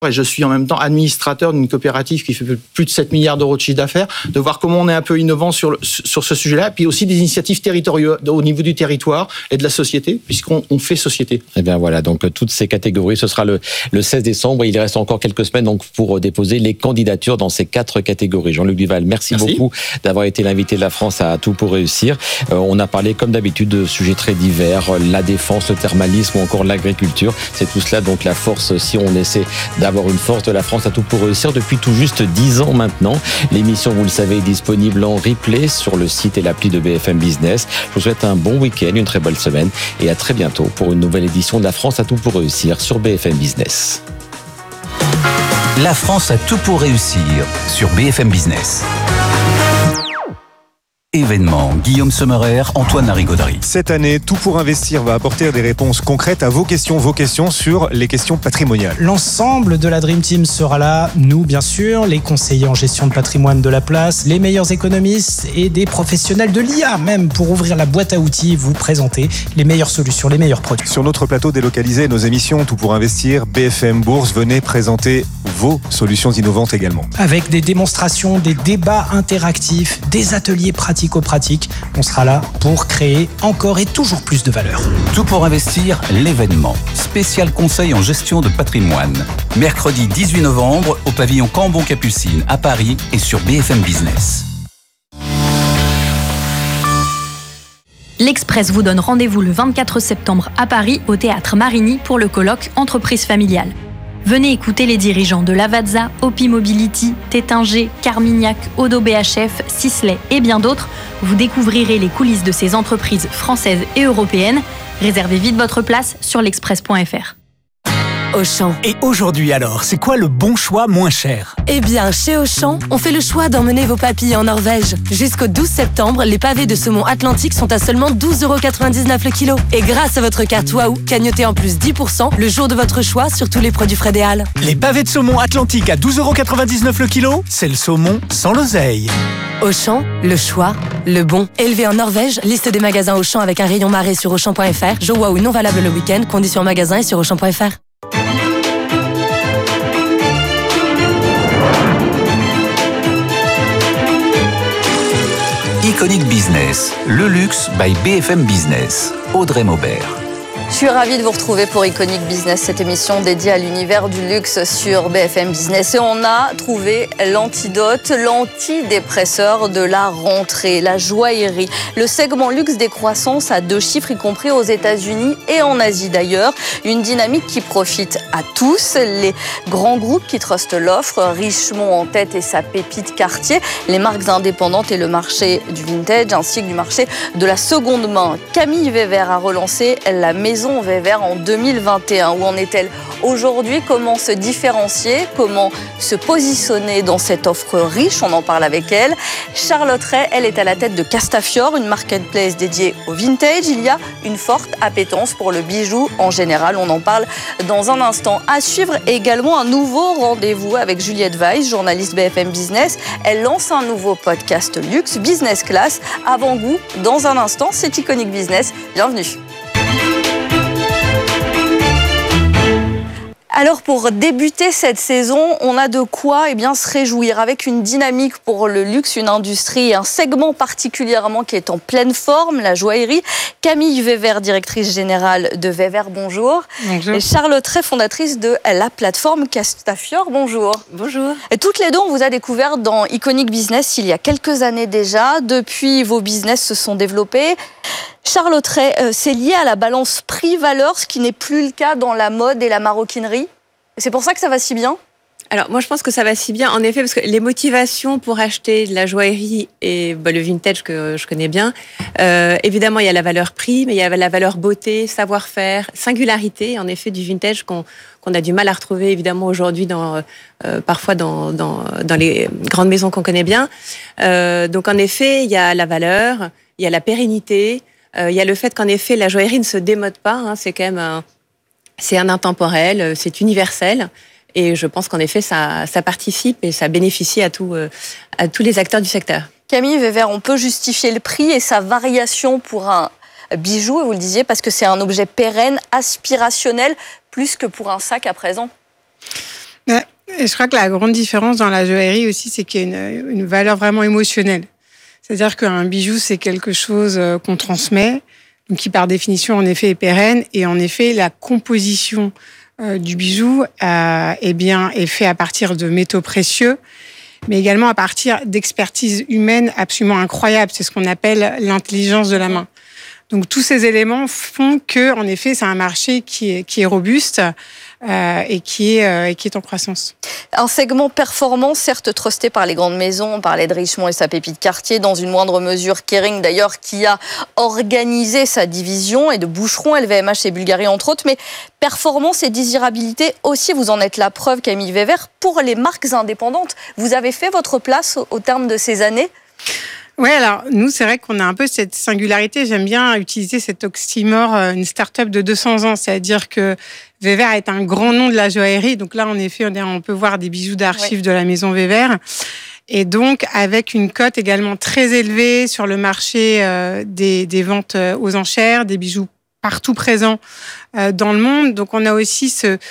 et je suis en même temps administrateur d'une coopérative qui fait plus de 7 milliards d'euros de chiffre d'affaires, de voir comment on est un peu innovant sur ce sujet-là, puis aussi des initiatives territoriales au niveau du territoire et de la société, puisqu'on fait société. Et bien voilà, donc toutes ces catégories, ce sera le 16 décembre. Il reste encore quelques semaines donc pour déposer les candidatures dans ces 4 catégories. Jean-Luc Duval, merci beaucoup d'avoir été l'invité de la France à Tout pour réussir. On a parlé comme d'habitude de sujets très divers, la défense, le thermalisme ou encore l'agriculture. C'est tout cela donc la force, si on essaie d'avoir une force de la France à Tout pour réussir depuis tout juste 10 ans maintenant. L'émission, vous le savez, est disponible en replay sur le site et l'appli de BFM Business. Je vous souhaite un bon week-end, une très bonne semaine et à très bientôt pour une nouvelle édition de La France à Tout pour réussir sur BFM Business. La France a tout pour réussir sur BFM Business. Événement, Guillaume Sommerer, Antoine Larigauderie. Cette année, Tout pour investir va apporter des réponses concrètes à vos questions sur les questions patrimoniales. L'ensemble de la Dream Team sera là, nous bien sûr, les conseillers en gestion de patrimoine de la place, les meilleurs économistes et des professionnels de l'IA même pour ouvrir la boîte à outils, vous présenter les meilleures solutions, les meilleurs produits. Sur notre plateau délocalisé, nos émissions Tout pour investir, BFM Bourse, venez présenter vos solutions innovantes également. Avec des démonstrations, des débats interactifs, des ateliers pratico-pratiques, on sera là pour créer encore et toujours plus de valeur. Tout pour investir, l'événement. Spécial conseil en gestion de patrimoine. Mercredi 18 novembre au pavillon Cambon-Capucine à Paris et sur BFM Business. L'Express vous donne rendez-vous le 24 septembre à Paris au Théâtre Marigny pour le colloque Entreprise familiale. Venez écouter les dirigeants de Lavazza, Opi Mobility, Tétinger, Carmignac, Odo BHF, Sisley et bien d'autres. Vous découvrirez les coulisses de ces entreprises françaises et européennes. Réservez vite votre place sur l'express.fr. Auchan. Et aujourd'hui alors, c'est quoi le bon choix moins cher ? Eh bien, chez Auchan, on fait le choix d'emmener vos papilles en Norvège. Jusqu'au 12 septembre, les pavés de saumon Atlantique sont à seulement 12,99€ le kilo. Et grâce à votre carte Waouh, cagnotez en plus 10% le jour de votre choix sur tous les produits frais des Halles. Les pavés de saumon Atlantique à 12,99€ le kilo, c'est le saumon sans l'oseille. Auchan, le choix, le bon. Élevé en Norvège, liste des magasins Auchan avec un rayon marée sur Auchan.fr. Joe Waouh non valable le week-end, conditions en magasin et sur Auchan.fr. Iconic Business, le luxe by BFM Business. Audrey Maubert. Je suis ravie de vous retrouver pour Iconic Business, cette émission dédiée à l'univers du luxe sur BFM Business. Et on a trouvé l'antidote, l'antidépresseur de la rentrée, la joaillerie. Le segment luxe des croissances à 2 chiffres, y compris aux États-Unis et en Asie d'ailleurs. Une dynamique qui profite à tous. Les grands groupes qui trustent l'offre, Richemont en tête et sa pépite Cartier, les marques indépendantes et le marché du vintage, ainsi que du marché de la seconde main. Camille Weber a relancé la maison Weber en 2021. Où en est-elle aujourd'hui? Comment se différencier? Comment se positionner dans cette offre riche? On en parle avec elle. Charlotte Ray, elle est à la tête de Castafiore, une marketplace dédiée au vintage. Il y a une forte appétence pour le bijou en général. On en parle dans un instant. À suivre également un nouveau rendez-vous avec Juliette Weiss, journaliste BFM Business. Elle lance un nouveau podcast luxe, Business Class. Avant-goût, dans un instant, c'est Iconic Business. Bienvenue. Alors pour débuter cette saison, on a de quoi se réjouir avec une dynamique pour le luxe, une industrie et un segment particulièrement qui est en pleine forme, la joaillerie. Camille Weber, directrice générale de Weber, bonjour. Bonjour. Et Charlotte Ray, fondatrice de la plateforme Castafiore, bonjour. Bonjour. Et toutes les deux, on vous a découvert dans Iconic Business il y a quelques années déjà. Depuis, vos business se sont développés. Charlotte Ray, c'est lié à la balance prix-valeur, ce qui n'est plus le cas dans la mode et la maroquinerie. C'est pour ça que ça va si bien? Alors, moi, je pense que ça va si bien, en effet, parce que les motivations pour acheter de la joaillerie et le vintage que je connais bien, évidemment, il y a la valeur prix, mais il y a la valeur beauté, savoir-faire, singularité, en effet, du vintage qu'on a du mal à retrouver, évidemment, aujourd'hui, parfois dans les grandes maisons qu'on connaît bien. Donc, en effet, il y a la valeur, il y a la pérennité, il y a le fait qu'en effet, la joaillerie ne se démode pas, hein, c'est quand même c'est un intemporel, c'est universel. Et je pense qu'en effet, ça participe et ça bénéficie à tous les acteurs du secteur. Camille Weber, on peut justifier le prix et sa variation pour un bijou, vous le disiez, parce que c'est un objet pérenne, aspirationnel, plus que pour un sac à présent. Et je crois que la grande différence dans la joaillerie aussi, c'est qu'il y a une valeur vraiment émotionnelle. C'est-à-dire qu'un bijou, c'est quelque chose qu'on transmet, donc qui par définition en effet est pérenne, et en effet la composition du bijou est fait à partir de métaux précieux, mais également à partir d'expertise humaine absolument incroyable. C'est ce qu'on appelle l'intelligence de la main. Donc tous ces éléments font que, en effet, c'est un marché qui est robuste et qui est en croissance. Un segment performant, certes trusté par les grandes maisons, on parlait de Richemont et sa pépite Cartier, dans une moindre mesure Kering d'ailleurs, qui a organisé sa division, et de Boucheron, LVMH et Bulgari entre autres, mais performance et désirabilité aussi, vous en êtes la preuve, Camille Weber, pour les marques indépendantes. Vous avez fait votre place au terme de ces années ? Oui, alors nous, c'est vrai qu'on a un peu cette singularité. J'aime bien utiliser cet oxymore, une start-up de 200 ans. C'est-à-dire que Weber est un grand nom de la joaillerie. Donc là, en effet, on peut voir des bijoux d'archives de la maison Weber. Et donc, avec une cote également très élevée sur le marché des ventes aux enchères, des bijoux partout présents dans le monde. Donc, on a aussi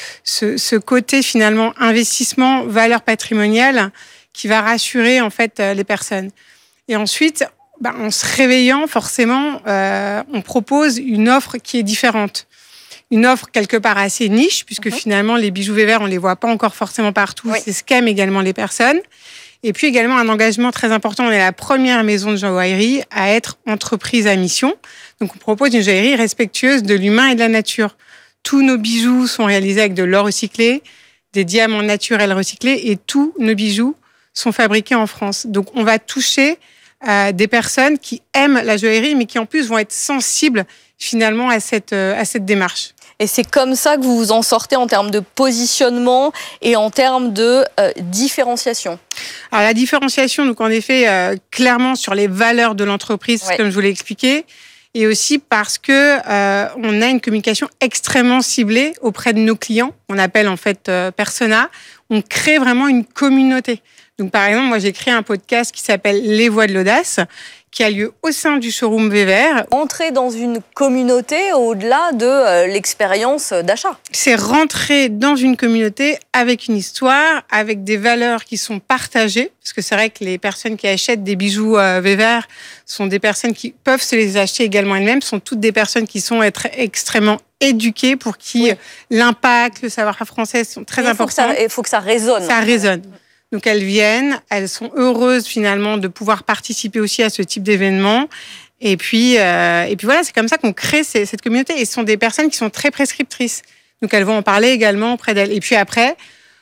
ce côté, finalement, investissement, valeur patrimoniale qui va rassurer, en fait, les personnes. Et ensuite, en se réveillant, forcément, on propose une offre qui est différente. Une offre quelque part assez niche, puisque finalement, les bijoux Weber, on les voit pas encore forcément partout. Oui. C'est ce qu'aiment également les personnes. Et puis également un engagement très important. On est la première maison de joaillerie à être entreprise à mission. Donc, on propose une joaillerie respectueuse de l'humain et de la nature. Tous nos bijoux sont réalisés avec de l'or recyclé, des diamants naturels recyclés, et tous nos bijoux sont fabriqués en France. Donc, on va toucher des personnes qui aiment la joaillerie, mais qui en plus vont être sensibles finalement à cette démarche. Et c'est comme ça que vous vous en sortez en termes de positionnement et en termes de différenciation. Alors la différenciation, donc en effet, clairement sur les valeurs de l'entreprise, comme je vous l'ai expliqué, et aussi parce que on a une communication extrêmement ciblée auprès de nos clients. On appelle en fait persona. On crée vraiment une communauté. Donc, par exemple, moi, j'ai créé un podcast qui s'appelle Les Voix de l'Audace, qui a lieu au sein du showroom Weber. Entrer dans une communauté au-delà de l'expérience d'achat. C'est rentrer dans une communauté avec une histoire, avec des valeurs qui sont partagées. Parce que c'est vrai que les personnes qui achètent des bijoux Weber sont des personnes qui peuvent se les acheter également elles-mêmes. Ce sont toutes des personnes qui sont extrêmement éduquées, pour qui l'impact, le savoir-faire français sont très importants. Il faut que ça résonne. Ça résonne. Donc elles viennent, elles sont heureuses finalement de pouvoir participer aussi à ce type d'événement. Et puis voilà, c'est comme ça qu'on crée cette communauté. Et ce sont des personnes qui sont très prescriptrices. Donc elles vont en parler également auprès d'elles. Et puis après,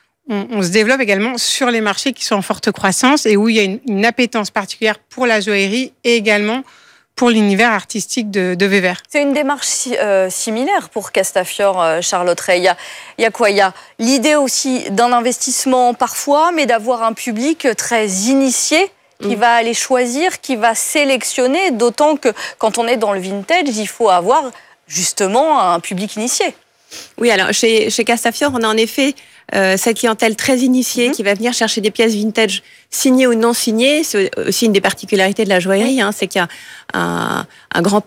on se développe également sur les marchés qui sont en forte croissance et où il y a une appétence particulière pour la joaillerie et également pour l'univers artistique de Weber. C'est une démarche similaire pour Castafiore, Charlotte Rey. Il y a quoi ? Il y a l'idée aussi d'un investissement parfois, mais d'avoir un public très initié qui va aller choisir, qui va sélectionner, d'autant que quand on est dans le vintage, il faut avoir justement un public initié. Oui, alors chez Castafiore, on a en effet cette clientèle très initiée qui va venir chercher des pièces vintage signées ou non signées. C'est aussi une des particularités de la joaillerie, c'est qu'il y a une grande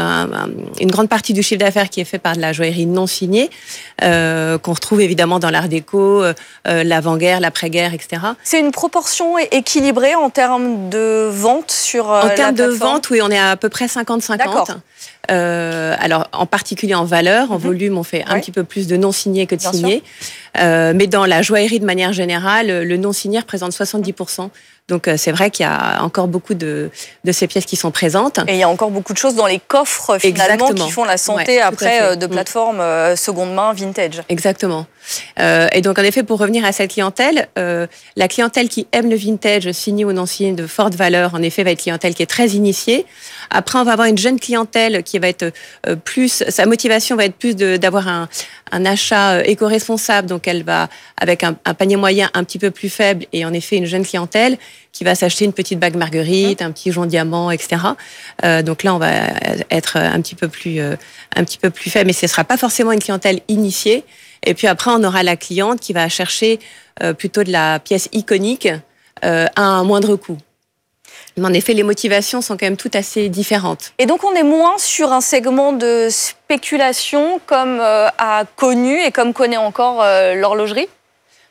partie du chiffre d'affaires qui est fait par de la joaillerie non signée, qu'on retrouve évidemment dans l'art déco, l'avant-guerre, l'après-guerre, etc. C'est une proportion équilibrée en termes de vente sur la plateforme ? En termes de vente, oui, on est à peu près 50-50. D'accord. Alors, en particulier en valeur, en volume, on fait un petit peu plus de non-signés que de signés. Mais dans la joaillerie de manière générale, le non-signé représente 70%. Donc, c'est vrai qu'il y a encore beaucoup de ces pièces qui sont présentes. Et il y a encore beaucoup de choses dans les coffres, finalement, qui font la santé après de plateformes seconde main, vintage. Exactement. Et donc, en effet, pour revenir à cette clientèle, la clientèle qui aime le vintage, signé ou non signé, de forte valeur, en effet, va être clientèle qui est très initiée. Après, on va avoir une jeune clientèle qui va être sa motivation va être plus d'avoir un achat éco-responsable. Donc, elle va, avec un panier moyen un petit peu plus faible, et en effet, une jeune clientèle qui va s'acheter une petite bague Marguerite, un petit jonc diamant, etc. Donc là, on va être un petit peu plus faible, mais ce ne sera pas forcément une clientèle initiée. Et puis après, on aura la cliente qui va chercher plutôt de la pièce iconique à un moindre coût. Mais en effet, les motivations sont quand même toutes assez différentes. Et donc, on est moins sur un segment de spéculation comme a connu et comme connaît encore l'horlogerie ?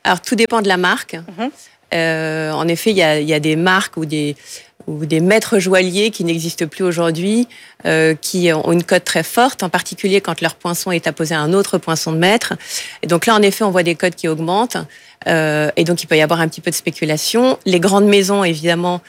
Alors, tout dépend de la marque. En effet, il y a des marques ou des maîtres joailliers qui n'existent plus aujourd'hui, qui ont une cote très forte, en particulier quand leur poinçon est apposé à un autre poinçon de maître. Et donc là, en effet, on voit des cotes qui augmentent. Et donc, il peut y avoir un petit peu de spéculation. Les grandes maisons, évidemment,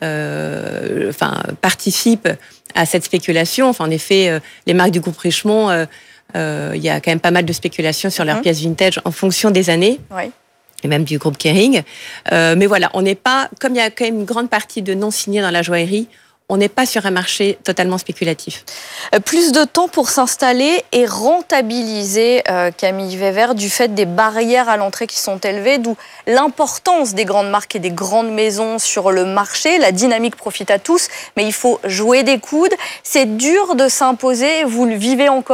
participent à cette spéculation. En effet, les marques du groupe Richemont, il y a quand même pas mal de spéculation sur leurs pièces vintage en fonction des années. Oui. Et même du groupe Kering. Mais voilà, on n'est pas, comme il y a quand même une grande partie de non-signés dans la joaillerie, on n'est pas sur un marché totalement spéculatif. Plus de temps pour s'installer et rentabiliser, Camille Weber, du fait des barrières à l'entrée qui sont élevées, d'où l'importance des grandes marques et des grandes maisons sur le marché. La dynamique profite à tous, mais il faut jouer des coudes. C'est dur de s'imposer, vous le vivez encore ?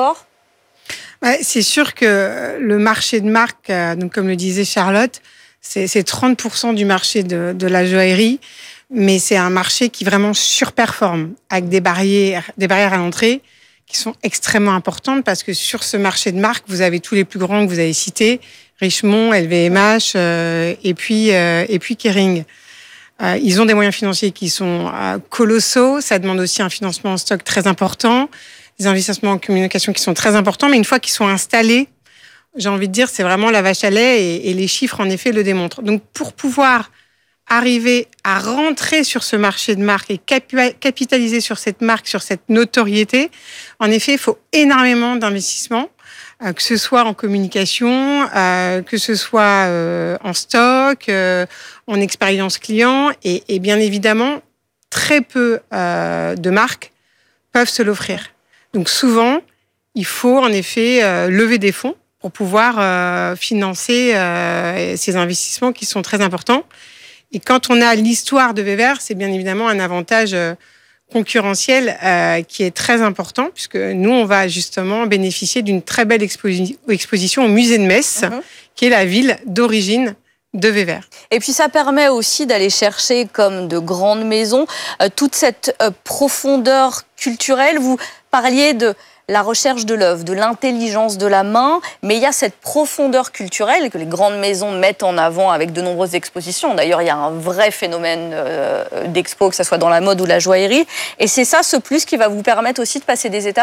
C'est sûr que le marché de marque, donc comme le disait Charlotte, c'est 30% du marché de la joaillerie, mais c'est un marché qui vraiment surperforme avec des barrières à l'entrée qui sont extrêmement importantes parce que sur ce marché de marque, vous avez tous les plus grands que vous avez cités, Richemont, LVMH et puis Kering. Ils ont des moyens financiers qui sont colossaux, ça demande aussi un financement en stock très important. Des investissements en communication qui sont très importants, mais une fois qu'ils sont installés, j'ai envie de dire, c'est vraiment la vache à lait et les chiffres, en effet, le démontrent. Donc, pour pouvoir arriver à rentrer sur ce marché de marque et capitaliser sur cette marque, sur cette notoriété, en effet, il faut énormément d'investissements, que ce soit en communication, que ce soit en stock, en expérience client, et bien évidemment, très peu de marques peuvent se l'offrir. Donc souvent, il faut en effet lever des fonds pour pouvoir financer ces investissements qui sont très importants. Et quand on a l'histoire de Weber, c'est bien évidemment un avantage concurrentiel qui est très important, puisque nous, on va justement bénéficier d'une très belle exposition au musée de Metz, qui est la ville d'origine de Weber. Et puis ça permet aussi d'aller chercher, comme de grandes maisons, toute cette profondeur culturelle. Vous parliez de la recherche de l'œuvre, de l'intelligence de la main, mais il y a cette profondeur culturelle que les grandes maisons mettent en avant avec de nombreuses expositions. D'ailleurs, il y a un vrai phénomène d'expo, que ce soit dans la mode ou la joaillerie. Et c'est ça, ce plus, qui va vous permettre aussi de passer des étapes ?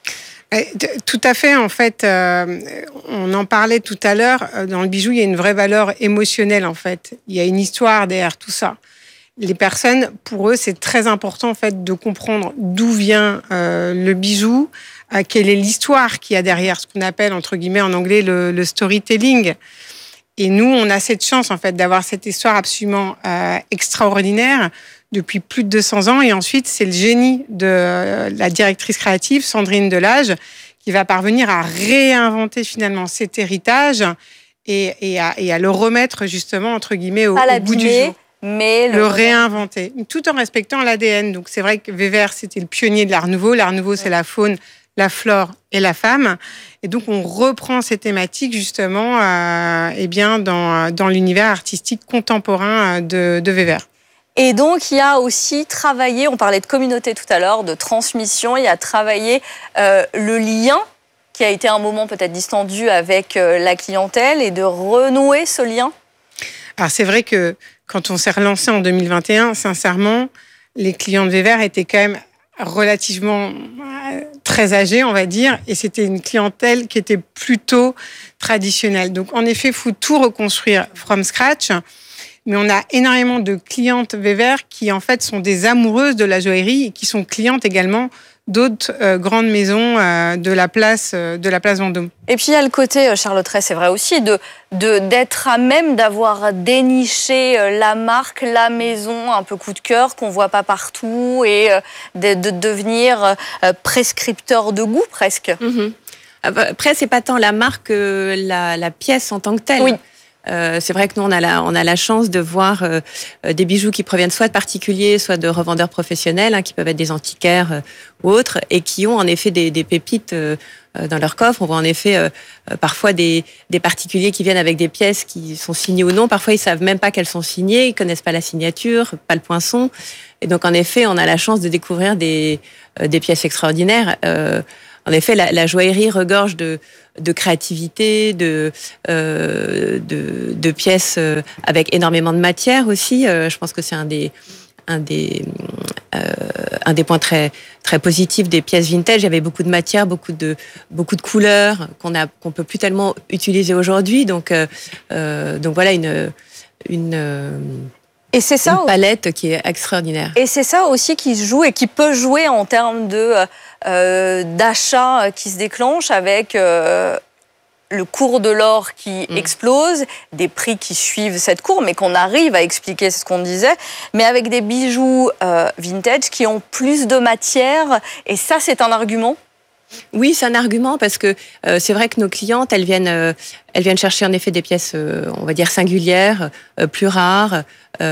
Tout à fait, en fait, on en parlait tout à l'heure, dans le bijou, il y a une vraie valeur émotionnelle, en fait. Il y a une histoire derrière tout ça. Les personnes, pour eux, c'est très important, en fait, de comprendre d'où vient le bijou, quelle est l'histoire qu'il y a derrière, ce qu'on appelle, entre guillemets, en anglais, le storytelling. Et nous, on a cette chance, en fait, d'avoir cette histoire absolument extraordinaire depuis plus de 200 ans. Et ensuite, c'est le génie de la directrice créative, Sandrine Delage, qui va parvenir à réinventer finalement cet héritage et à le remettre justement, entre guillemets, au bout du jour. Mais le réinventer, tout en respectant l'ADN. Donc c'est vrai que Weber, c'était le pionnier de l'Art Nouveau. L'Art Nouveau, c'est la faune, la flore et la femme. Et donc on reprend ces thématiques justement dans l'univers artistique contemporain de Weber. Et donc, il y a aussi travaillé, on parlait de communauté tout à l'heure, de transmission, il y a travaillé le lien qui a été un moment peut-être distendu avec la clientèle et de renouer ce lien. Alors c'est vrai que quand on s'est relancé en 2021, sincèrement, les clients de Weber étaient quand même relativement très âgés, on va dire, et c'était une clientèle qui était plutôt traditionnelle. Donc en effet, il faut tout reconstruire from scratch. Mais on a énormément de clientes Weber qui, en fait, sont des amoureuses de la joaillerie et qui sont clientes également d'autres grandes maisons de la place Vendôme. Et puis, il y a le côté, Charlotte Ray, c'est vrai aussi, d'être à même d'avoir déniché la marque, la maison, un peu coup de cœur, qu'on voit pas partout, et de devenir prescripteur de goût, presque. Après, c'est pas tant la marque que la pièce en tant que telle. Oui. C'est vrai que nous, on a la chance de voir des bijoux qui proviennent soit de particuliers, soit de revendeurs professionnels, qui peuvent être des antiquaires ou autres, et qui ont en effet des pépites dans leur coffre. On voit en effet parfois des particuliers qui viennent avec des pièces qui sont signées ou non. Parfois, ils savent même pas qu'elles sont signées, ils connaissent pas la signature, pas le poinçon. Et donc, en effet, on a la chance de découvrir des pièces extraordinaires. En effet, la joaillerie regorge de créativité, de pièces avec énormément de matière aussi. Je pense que c'est un des points très très positifs des pièces vintage. Il y avait beaucoup de matière, beaucoup de couleurs qu'on peut plus tellement utiliser aujourd'hui. Donc voilà et c'est ça, une palette qui est extraordinaire. Et c'est ça aussi qui se joue et qui peut jouer en termes d'achat qui se déclenche avec le cours de l'or qui explose, des prix qui suivent cette courbe, mais qu'on arrive à expliquer, c'est ce qu'on disait, mais avec des bijoux vintage qui ont plus de matière. Et ça, c'est un argument ? Oui, c'est un argument parce que c'est vrai que nos clientes, elles viennent chercher en effet des pièces, on va dire singulières, plus rares,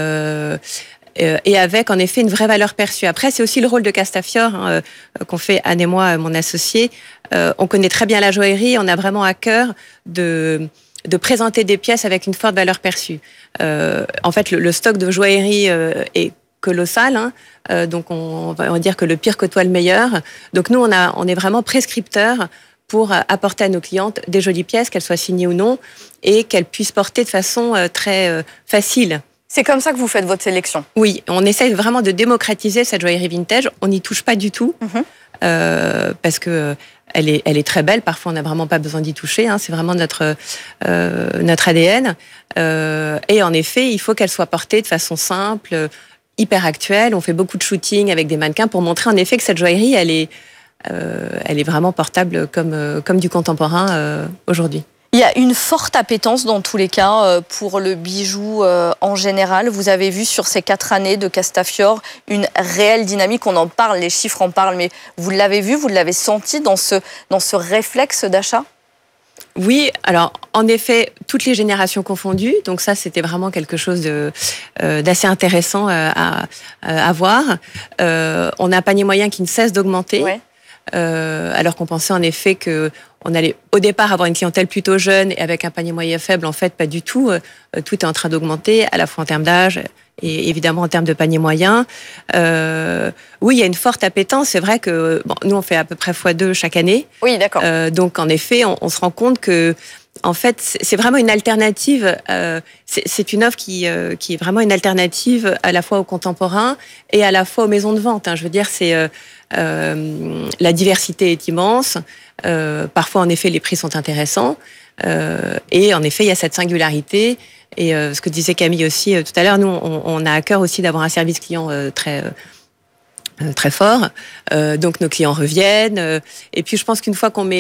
et avec en effet une vraie valeur perçue. Après, c'est aussi le rôle de Castafiore qu'on fait Anne et moi, mon associé. On connaît très bien la joaillerie, on a vraiment à cœur de présenter des pièces avec une forte valeur perçue. En fait, le stock de joaillerie est colossal, donc on va dire que le pire côtoie le meilleur. Donc nous, on est vraiment prescripteurs pour apporter à nos clientes des jolies pièces, qu'elles soient signées ou non, et qu'elles puissent porter de façon très facile. C'est comme ça que vous faites votre sélection ? Oui, on essaie vraiment de démocratiser cette joaillerie vintage. On n'y touche pas du tout, parce que elle est très belle. Parfois, on n'a vraiment pas besoin d'y toucher. C'est vraiment notre ADN. Et en effet, il faut qu'elle soit portée de façon simple, hyper actuelle. On fait beaucoup de shooting avec des mannequins pour montrer en effet que cette joaillerie, elle est vraiment portable comme du contemporain aujourd'hui. Il y a une forte appétence dans tous les cas pour le bijou en général. Vous avez vu sur ces 4 années de Castafiore une réelle dynamique. On en parle, les chiffres en parlent, mais vous l'avez vu, vous l'avez senti dans ce réflexe d'achat ? Oui, alors en effet, toutes les générations confondues. Donc ça, c'était vraiment quelque chose d'assez intéressant à voir. On a un panier moyen qui ne cesse d'augmenter. Ouais. Alors qu'on pensait en effet qu'on allait au départ avoir une clientèle plutôt jeune et avec un panier moyen faible. En fait, pas du tout. Tout est en train d'augmenter, à la fois en termes d'âge et évidemment en termes de panier moyen. Oui, il y a une forte appétence. C'est vrai que nous, on fait à peu près x2 chaque année. Oui, d'accord. Donc, en effet, on se rend compte que en fait, c'est vraiment une alternative. C'est une offre qui est vraiment une alternative à la fois aux contemporains et à la fois aux maisons de vente. Je veux dire, la diversité est immense. Parfois, en effet, les prix sont intéressants. Et en effet, il y a cette singularité. Et ce que disait Camille aussi tout à l'heure, nous, on a à cœur aussi d'avoir un service client très fort. Donc, nos clients reviennent. Et puis, je pense qu'une fois qu'on met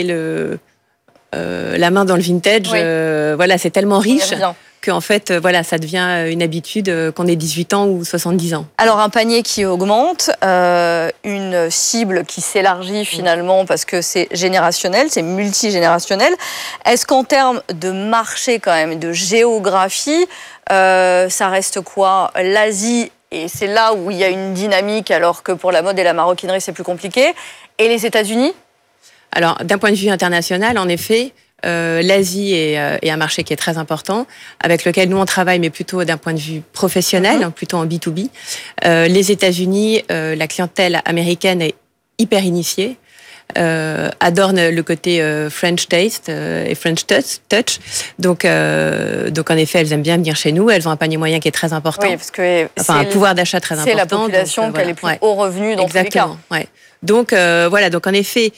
la main dans le vintage, voilà, c'est tellement riche qu'en fait, voilà, ça devient une habitude qu'on ait 18 ans ou 70 ans. Alors, un panier qui augmente, une cible qui s'élargit finalement parce que c'est générationnel, c'est multigénérationnel. Est-ce qu'en termes de marché quand même, de géographie, ça reste quoi ? L'Asie, et c'est là où il y a une dynamique alors que pour la mode et la maroquinerie, c'est plus compliqué. Et les États-Unis ? Alors, d'un point de vue international, en effet, l'Asie est un marché qui est très important, avec lequel nous on travaille, mais plutôt d'un point de vue professionnel, plutôt en B2B. Les États-Unis, la clientèle américaine est hyper initiée, adore le côté French taste et French touch. Donc en effet, elles aiment bien venir chez nous. Elles ont un panier moyen qui est très important. Oui, parce que un pouvoir d'achat très important. C'est la population qui a les plus hauts revenus dans tous les cas. Ouais. Donc voilà, donc en effet,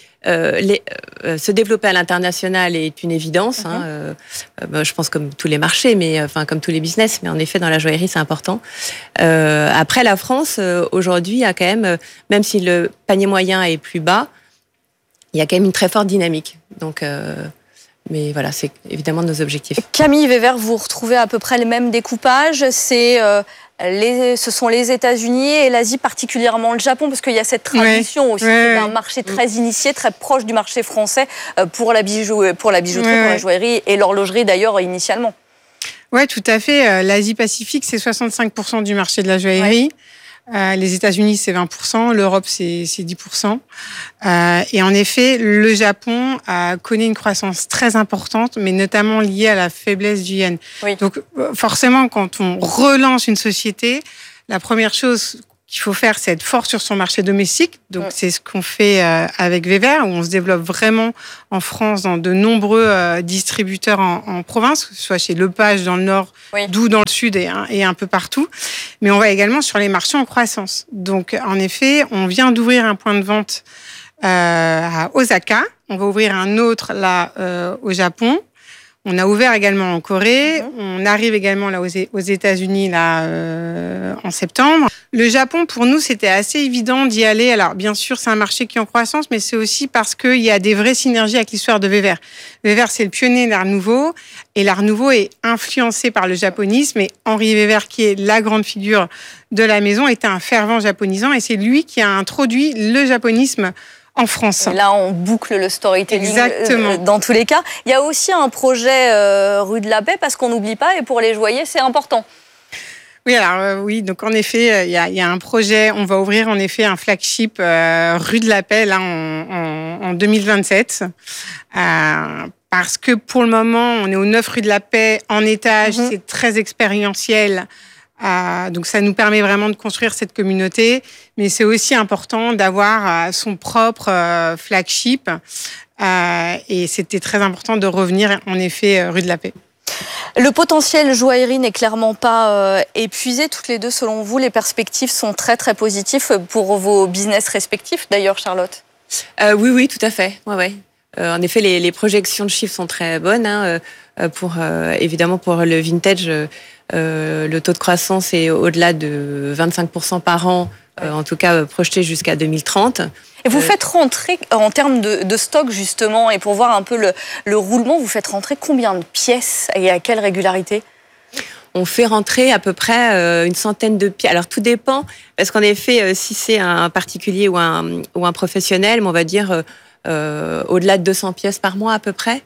se développer à l'international est une évidence. Je pense comme tous les marchés, mais comme tous les business, mais en effet dans la joaillerie c'est important. Après la France aujourd'hui a quand même si le panier moyen est plus bas, il y a quand même une très forte dynamique. Donc mais voilà, c'est évidemment nos objectifs. Camille Weber, vous retrouvez à peu près le même découpage. Ce sont les États-Unis et l'Asie, particulièrement le Japon, parce qu'il y a cette tradition aussi d'un marché très initié, très proche du marché français pour la bijouterie, pour la joaillerie et l'horlogerie d'ailleurs initialement. Oui, tout à fait. L'Asie-Pacifique, c'est 65% du marché de la joaillerie. Les États-Unis, c'est 20%, l'Europe, c'est 10%. Et en effet, le Japon connaît une croissance très importante, mais notamment liée à la faiblesse du yen. Oui. Donc, forcément, quand on relance une société, la première chose qu'il faut faire, c'est être fort sur son marché domestique. Donc, c'est ce qu'on fait avec Vever, où on se développe vraiment en France dans de nombreux distributeurs en province, que ce soit chez Lepage dans le Nord, Doux dans le Sud et un peu partout. Mais on va également sur les marchés en croissance. Donc, en effet, on vient d'ouvrir un point de vente à Osaka. On va ouvrir un autre là au Japon. On a ouvert également en Corée. On arrive également là aux États-Unis là en septembre. Le Japon, pour nous, c'était assez évident d'y aller. Alors, bien sûr, c'est un marché qui est en croissance, mais c'est aussi parce qu'il y a des vraies synergies avec l'histoire de Vever. Vever, c'est le pionnier de l'Art Nouveau, et l'Art Nouveau est influencé par le japonisme. Et Henri Vever, qui est la grande figure de la maison, était un fervent japonisant, et c'est lui qui a introduit le japonisme en France. Et là, on boucle le storytelling. Exactement. Dans tous les cas. Il y a aussi un projet rue de la Paix, parce qu'on n'oublie pas, et pour les joailliers, c'est important. Oui, alors oui, donc en effet, il y a un projet, on va ouvrir en effet un flagship rue de la Paix là, en 2027. Parce que pour le moment, on est au 9 rue de la Paix, en étage, c'est très expérientiel. Donc ça nous permet vraiment de construire cette communauté, mais c'est aussi important d'avoir son propre flagship et c'était très important de revenir en effet rue de la Paix. Le potentiel joaillerie n'est clairement pas épuisé. Toutes les deux, selon vous, les perspectives sont très très positives pour vos business respectifs. D'ailleurs, Charlotte. Oui, tout à fait. Ouais. En effet, les projections de chiffres sont très bonnes. Évidemment, pour le vintage, le taux de croissance est au-delà de 25% par an, en tout cas projeté jusqu'à 2030. Et vous faites rentrer, en termes de stock justement, et pour voir un peu le roulement, vous faites rentrer combien de pièces et à quelle régularité ? On fait rentrer à peu près une centaine de pièces. Alors tout dépend, parce qu'en effet, si c'est un particulier ou un professionnel, on va dire au-delà de 200 pièces par mois à peu près.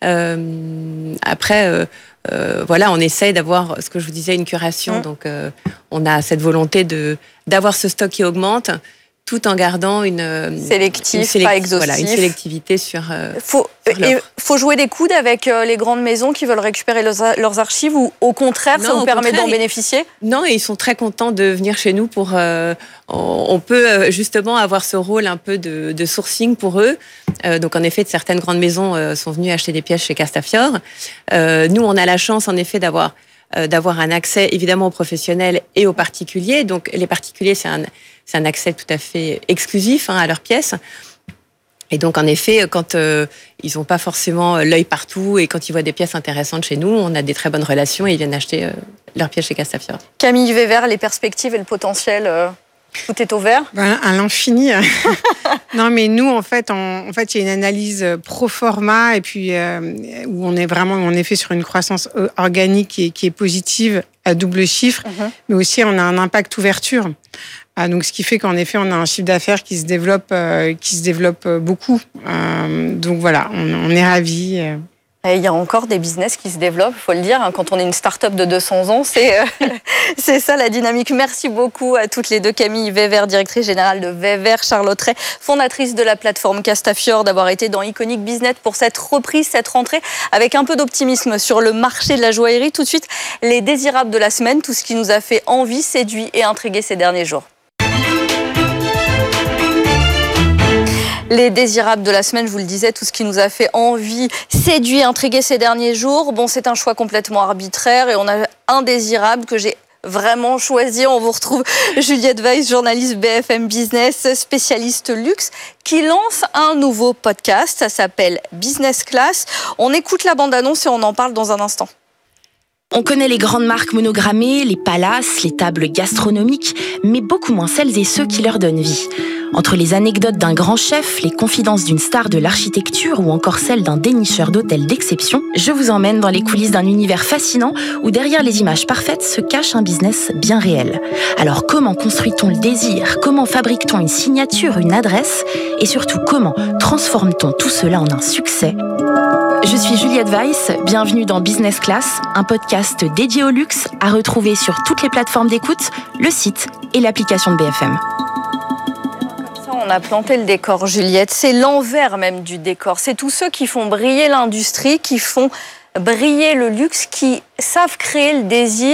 Après, voilà, on essaye d'avoir, ce que je vous disais, une curation. Donc, on a cette volonté d'avoir ce stock qui augmente, tout en gardant une pas exhaustif. Voilà, une sélectivité sur. Faut jouer des coudes avec les grandes maisons qui veulent récupérer leurs archives, ou au contraire, ça vous permet d'en bénéficier ? Non, et ils sont très contents de venir chez nous pour. On peut justement avoir ce rôle un peu de sourcing pour eux. Donc en effet, certaines grandes maisons sont venues acheter des pièces chez Castafiore. Nous, on a la chance en effet d'avoir un accès évidemment aux professionnels et aux particuliers. Donc les particuliers, c'est un accès tout à fait exclusif à leurs pièces. Et donc en effet, quand ils n'ont pas forcément l'œil partout et quand ils voient des pièces intéressantes chez nous, on a des très bonnes relations et ils viennent acheter leurs pièces chez Castafiore. Camille Vever, les perspectives et le potentiel, tout est au vert ? À l'infini. Non, mais nous, en fait, il y a une analyse pro forma et puis où on est vraiment, en effet, sur une croissance organique qui est positive à double chiffre, mais aussi on a un impact ouverture. Donc, ce qui fait qu'en effet, on a un chiffre d'affaires qui se développe beaucoup. Donc voilà, on est ravis. Et il y a encore des business qui se développent, il faut le dire. Quand on est une start-up de 200 ans, c'est ça la dynamique. Merci beaucoup à toutes les deux. Camille Vever, directrice générale de Vever, Charlotte Ray, fondatrice de la plateforme Castafiore, d'avoir été dans Iconic Business pour cette reprise, cette rentrée, avec un peu d'optimisme sur le marché de la joaillerie. Tout de suite, les désirables de la semaine, tout ce qui nous a fait envie, séduit et intrigué ces derniers jours. Les désirables de la semaine, je vous le disais, tout ce qui nous a fait envie, séduit, intrigué ces derniers jours. Bon, c'est un choix complètement arbitraire et on a un désirable que j'ai vraiment choisi. On vous retrouve Juliette Weiss, journaliste BFM Business, spécialiste luxe, qui lance un nouveau podcast. Ça s'appelle Business Class. On écoute la bande-annonce et on en parle dans un instant. On connaît les grandes marques monogrammées, les palaces, les tables gastronomiques, mais beaucoup moins celles et ceux qui leur donnent vie. Entre les anecdotes d'un grand chef, les confidences d'une star de l'architecture ou encore celles d'un dénicheur d'hôtels d'exception, je vous emmène dans les coulisses d'un univers fascinant où derrière les images parfaites se cache un business bien réel. Alors comment construit-on le désir ? Comment fabrique-t-on une signature, une adresse ? Et surtout, comment transforme-t-on tout cela en un succès ? Je suis Juliette Weiss, bienvenue dans Business Class, un podcast dédié au luxe à retrouver sur toutes les plateformes d'écoute, le site et l'application de BFM. On a planté le décor, Juliette. C'est l'envers même du décor. C'est tous ceux qui font briller l'industrie, qui font briller le luxe, qui savent créer le désir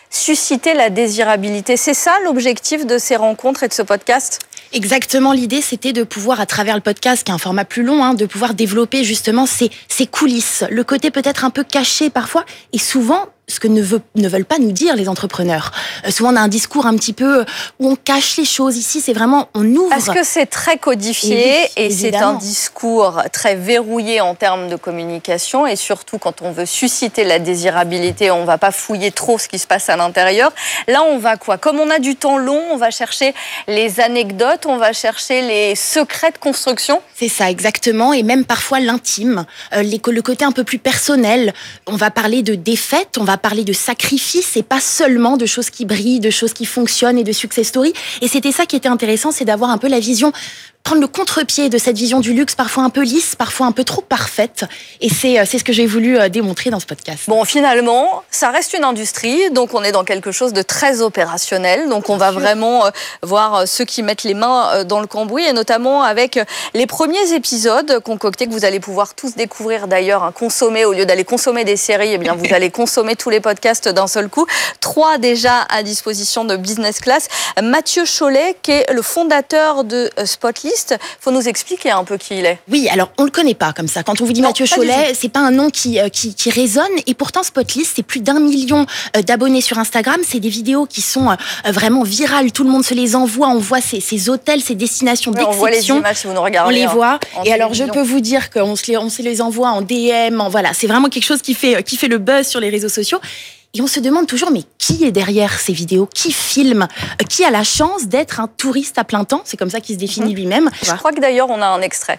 susciter la désirabilité. C'est ça l'objectif de ces rencontres et de ce podcast ? Exactement, l'idée c'était de pouvoir, à travers le podcast, qui est un format plus long, de pouvoir développer justement ces coulisses, le côté peut-être un peu caché parfois, et souvent ce que ne veulent pas nous dire les entrepreneurs. Souvent on a un discours un petit peu où on cache les choses. Ici c'est vraiment, on ouvre. Parce que c'est très codifié et c'est un discours très verrouillé en termes de communication, et surtout quand on veut susciter la désirabilité, on ne va pas fouiller trop ce qui se passe à l'intérieur. Là on va quoi ? Comme on a du temps long, on va chercher les anecdotes, on va chercher les secrets de construction. C'est ça, exactement, et même parfois l'intime, le côté un peu plus personnel. On va parler de défaites, on va parler de sacrifices et pas seulement de choses qui brillent, de choses qui fonctionnent et de success stories. Et c'était ça qui était intéressant, c'est d'avoir un peu la vision, prendre le contre-pied de cette vision du luxe, parfois un peu lisse, parfois un peu trop parfaite. Et c'est ce que j'ai voulu démontrer dans ce podcast. Bon, finalement, ça reste une industrie, donc on est dans quelque chose de très opérationnel. Donc on va vraiment voir ceux qui mettent les mains dans le cambouis, et notamment avec les premiers épisodes concoctés que vous allez pouvoir tous découvrir d'ailleurs, consommer, au lieu d'aller consommer des séries, eh bien vous allez consommer tous les podcasts d'un seul coup. 3 déjà à disposition de Business Class. Mathieu Chollet, qui est le fondateur de Spotlist. Il faut nous expliquer un peu qui il est. Oui, alors on le connaît pas comme ça. Quand on vous dit Mathieu Chollet, c'est pas un nom qui résonne. Et pourtant Spotlist, c'est plus d'1 million d'abonnés sur Instagram. C'est des vidéos qui sont vraiment virales. Tout le monde se les envoie. On voit ces hôtels, ces destinations d'exception. On voit les images si vous nous regardez. On les voit. Et alors je peux vous dire qu'on se les envoie en DM. Voilà, c'est vraiment quelque chose qui fait le buzz sur les réseaux sociaux. Et on se demande toujours, mais qui est derrière ces vidéos ? Qui filme ? Qui a la chance d'être un touriste à plein temps ? C'est comme ça qu'il se définit lui-même. Je crois que d'ailleurs, on a un extrait.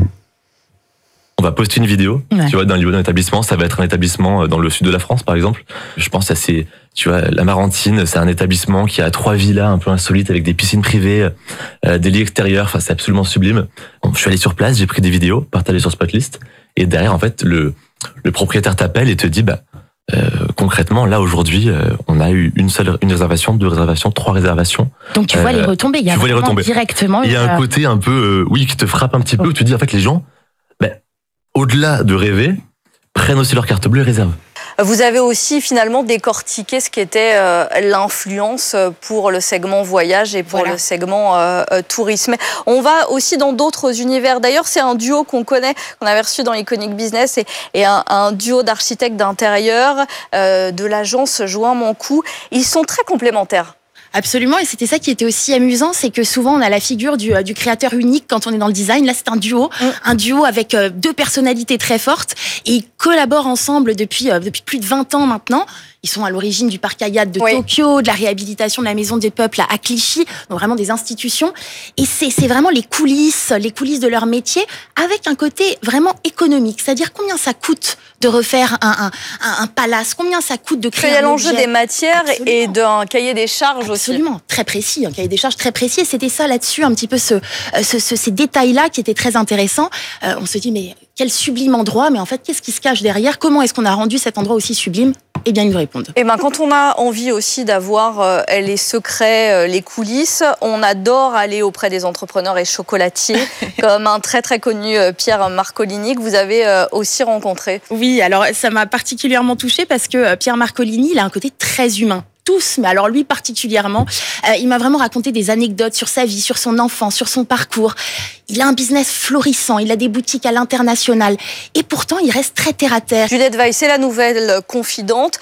On va poster une vidéo, tu vois, d'un lieu, d'un établissement. Ça va être un établissement dans le sud de la France, par exemple. Je pense à tu vois, la Marantine, c'est un établissement qui a 3 villas un peu insolites avec des piscines privées, des lits extérieurs. Enfin, c'est absolument sublime. Bon, je suis allé sur place, j'ai pris des vidéos, partagées sur Spotlist. Et derrière, en fait, le propriétaire t'appelle et te dit, concrètement, là aujourd'hui, on a eu une réservation, 2 réservations, 3 réservations. Donc tu vois les retombées, il y a vraiment directement. Il y a un côté un peu, qui te frappe un petit peu, où tu dis en fait les gens, au-delà de rêver, prennent aussi leur carte bleue et réservent. Vous avez aussi finalement décortiqué ce qu'était l'influence pour le segment voyage et pour le segment tourisme. On va aussi dans d'autres univers. D'ailleurs, c'est un duo qu'on connaît, qu'on avait reçu dans Iconic Business, et un duo d'architectes d'intérieur de l'agence Join Mon Coup. Ils sont très complémentaires. Absolument, et c'était ça qui était aussi amusant, c'est que souvent on a la figure du créateur unique quand on est dans le design. Là, c'est un duo avec 2 personnalités très fortes, et ils collaborent ensemble depuis plus de 20 ans maintenant. Ils sont à l'origine du parc Hayat de Tokyo, de la réhabilitation de la Maison des Peuples à Clichy, donc vraiment des institutions. Et c'est vraiment les coulisses de leur métier, avec un côté vraiment économique. C'est-à-dire combien ça coûte de refaire un palace, combien ça coûte de créer un objet. Il y a l'enjeu des matières et d'un cahier des charges aussi. Absolument, très précis, un cahier des charges très précis. Et c'était ça là-dessus, un petit peu ces détails-là qui étaient très intéressants. On se dit, mais quel sublime endroit, mais en fait, qu'est-ce qui se cache derrière ? Comment est-ce qu'on a rendu cet endroit aussi sublime ? Eh bien, ils nous répondent. Et quand on a envie aussi d'avoir les secrets, les coulisses, on adore aller auprès des entrepreneurs et chocolatiers, comme un très très connu Pierre Marcolini que vous avez aussi rencontré. Oui, alors ça m'a particulièrement touchée parce que Pierre Marcolini, il a un côté très humain. Tous, mais alors lui particulièrement, il m'a vraiment raconté des anecdotes sur sa vie, sur son enfance, sur son parcours. Il a un business florissant, il a des boutiques à l'international, et pourtant il reste très terre à terre. Juliette Weiss, c'est la nouvelle confidente,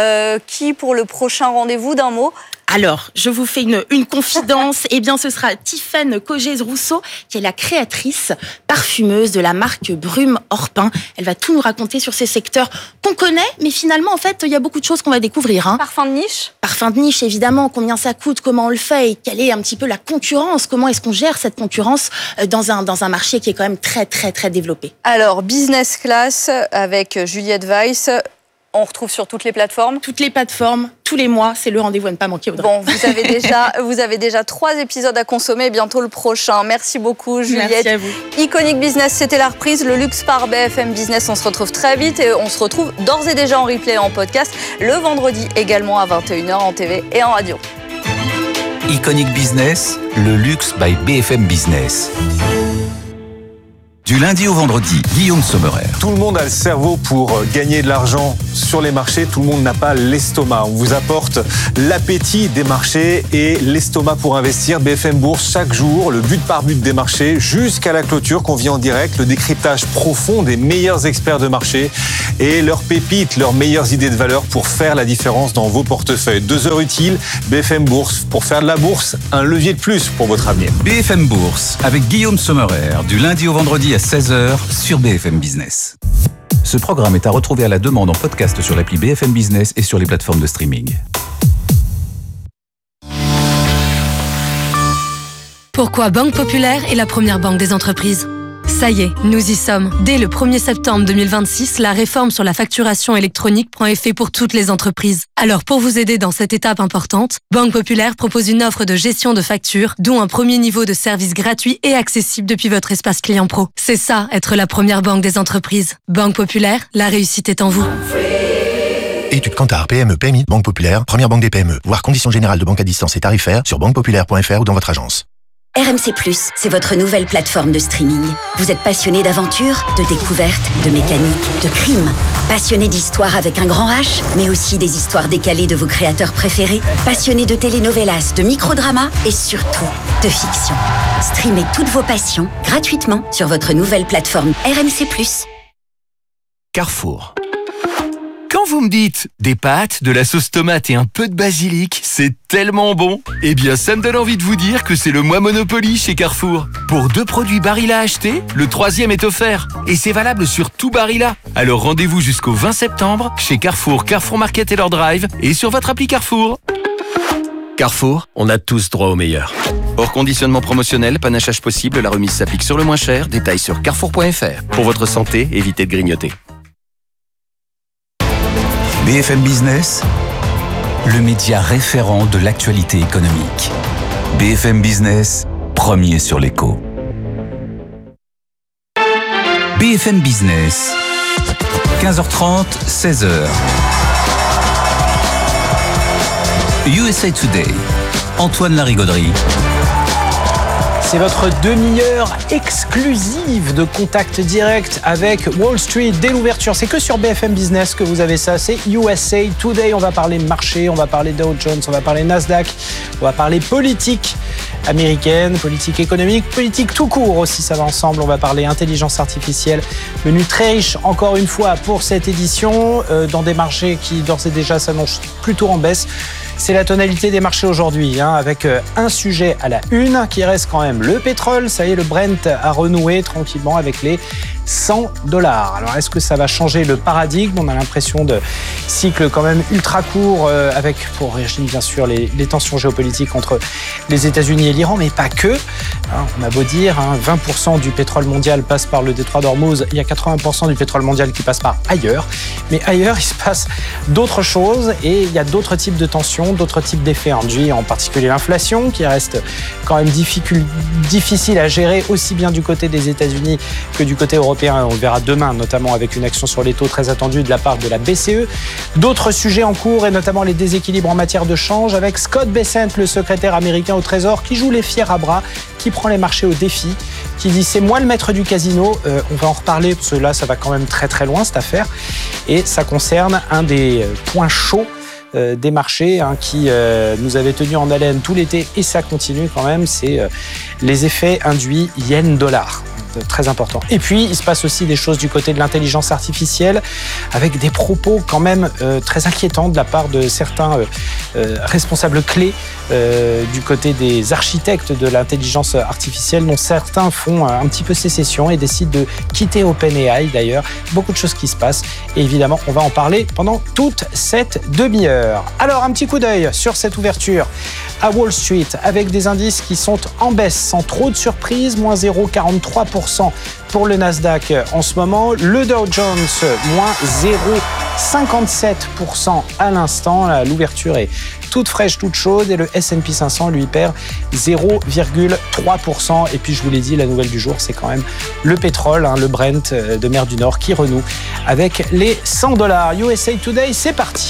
qui pour le prochain rendez-vous, d'un mot ? Alors, je vous fais une confidence. Eh bien, ce sera Tiffaine Cogez-Rousseau, qui est la créatrice parfumeuse de la marque Brume Orpin. Elle va tout nous raconter sur ces secteurs qu'on connaît, mais finalement, en fait, il y a beaucoup de choses qu'on va découvrir. Parfum de niche ? Parfum de niche, évidemment. Combien ça coûte, comment on le fait et quelle est un petit peu la concurrence. Comment est-ce qu'on gère cette concurrence dans un marché qui est quand même très, très, très développé. Alors, Business Class avec Juliette Weiss. On retrouve sur toutes les plateformes ? Toutes les plateformes, tous les mois, c'est le rendez-vous à ne pas manquer, Audrey. Bon, vous avez déjà 3 épisodes à consommer, bientôt le prochain. Merci beaucoup, Juliette. Merci à vous. Iconic Business, c'était la reprise, le luxe par BFM Business. On se retrouve très vite et on se retrouve d'ores et déjà en replay et en podcast le vendredi également à 21h en TV et en radio. Iconic Business, le luxe by BFM Business. Du lundi au vendredi, Guillaume Sommerer. Tout le monde a le cerveau pour gagner de l'argent sur les marchés. Tout le monde n'a pas l'estomac. On vous apporte l'appétit des marchés et l'estomac pour investir. BFM Bourse, chaque jour, le but par but des marchés jusqu'à la clôture qu'on vit en direct. Le décryptage profond des meilleurs experts de marché et leurs pépites, leurs meilleures idées de valeur pour faire la différence dans vos portefeuilles. 2 heures utiles, BFM Bourse. Pour faire de la bourse, un levier de plus pour votre avenir. BFM Bourse, avec Guillaume Sommerer, du lundi au vendredi à 16h sur BFM Business. Ce programme est à retrouver à la demande en podcast sur l'appli BFM Business et sur les plateformes de streaming. Pourquoi Banque Populaire est la première banque des entreprises ? Ça y est, nous y sommes. Dès le 1er septembre 2026, la réforme sur la facturation électronique prend effet pour toutes les entreprises. Alors pour vous aider dans cette étape importante, Banque Populaire propose une offre de gestion de factures, dont un premier niveau de service gratuit et accessible depuis votre espace client pro. C'est ça, être la première banque des entreprises. Banque Populaire, la réussite est en vous. Études Kantar, PME, PMI, Banque Populaire, première banque des PME. Voir conditions générales de banque à distance et tarifaires sur banquepopulaire.fr ou dans votre agence. RMC+, c'est votre nouvelle plateforme de streaming. Vous êtes passionné d'aventure, de découverte, de mécanique, de crime. Passionné d'histoire avec un grand H, mais aussi des histoires décalées de vos créateurs préférés. Passionné de telenovelas, de microdramas et surtout de fiction. Streamez toutes vos passions gratuitement sur votre nouvelle plateforme RMC+. Carrefour. Quand vous me dites des pâtes, de la sauce tomate et un peu de basilic, c'est tellement bon. Eh bien, ça me donne envie de vous dire que c'est le mois Monopoly chez Carrefour. Pour 2 produits Barilla à acheter, le 3e est offert. Et c'est valable sur tout Barilla. Alors rendez-vous jusqu'au 20 septembre chez Carrefour, Carrefour Market et leur drive et sur votre appli Carrefour. Carrefour, on a tous droit au meilleur. Hors conditionnement promotionnel, panachage possible, la remise s'applique sur le moins cher. Détails sur carrefour.fr. Pour votre santé, évitez de grignoter. BFM Business, le média référent de l'actualité économique. BFM Business, premier sur l'écho. BFM Business, 15h30, 16h. USA Today, Antoine Larigauderie. C'est votre demi-heure exclusive de contact direct avec Wall Street dès l'ouverture. C'est que sur BFM Business que vous avez ça. C'est USA Today. On va parler marché, on va parler Dow Jones, on va parler Nasdaq, on va parler politique américaine, politique économique, politique tout court aussi, ça va ensemble. On va parler intelligence artificielle. Menu très riche encore une fois pour cette édition dans des marchés qui d'ores et déjà s'annoncent plutôt en baisse. C'est la tonalité des marchés aujourd'hui, avec un sujet à la une qui reste quand même le pétrole. Ça y est, le Brent a renoué tranquillement avec les $100. Alors, est-ce que ça va changer le paradigme ? On a l'impression de cycle quand même ultra court avec, pour origine bien sûr, les tensions géopolitiques entre les États-Unis et l'Iran, mais pas que. On a beau dire, 20% du pétrole mondial passe par le détroit d'Ormuz. Il y a 80% du pétrole mondial qui passe par ailleurs. Mais ailleurs, il se passe d'autres choses et il y a d'autres types de tensions, d'autres types d'effets induits, en particulier l'inflation qui reste quand même difficile à gérer aussi bien du côté des États-Unis que du côté européen. On le verra demain, notamment avec une action sur les taux très attendue de la part de la BCE. D'autres sujets en cours et notamment les déséquilibres en matière de change avec Scott Bessent, le secrétaire américain au Trésor, qui joue les fiers à bras, qui prend les marchés au défi, qui dit c'est moi le maître du casino. On va en reparler parce que là ça va quand même très très loin cette affaire et ça concerne un des points chauds des marchés qui nous avait tenu en haleine tout l'été et ça continue quand même, c'est les effets induits yen-dollar. Très important. Et puis, il se passe aussi des choses du côté de l'intelligence artificielle avec des propos quand même très inquiétants de la part de certains responsables clés du côté des architectes de l'intelligence artificielle, dont certains font un petit peu sécession et décident de quitter OpenAI d'ailleurs. Beaucoup de choses qui se passent et évidemment, on va en parler pendant toute cette demi-heure. Alors, un petit coup d'œil sur cette ouverture à Wall Street avec des indices qui sont en baisse sans trop de surprises, moins 0,43% pour le Nasdaq en ce moment. Le Dow Jones, moins 0,57% à l'instant. L'ouverture est toute fraîche, toute chaude et le S&P 500 lui perd 0,3%. Et puis je vous l'ai dit, la nouvelle du jour, c'est quand même le pétrole, le Brent de mer du Nord qui renoue avec les $100. USA Today, c'est parti.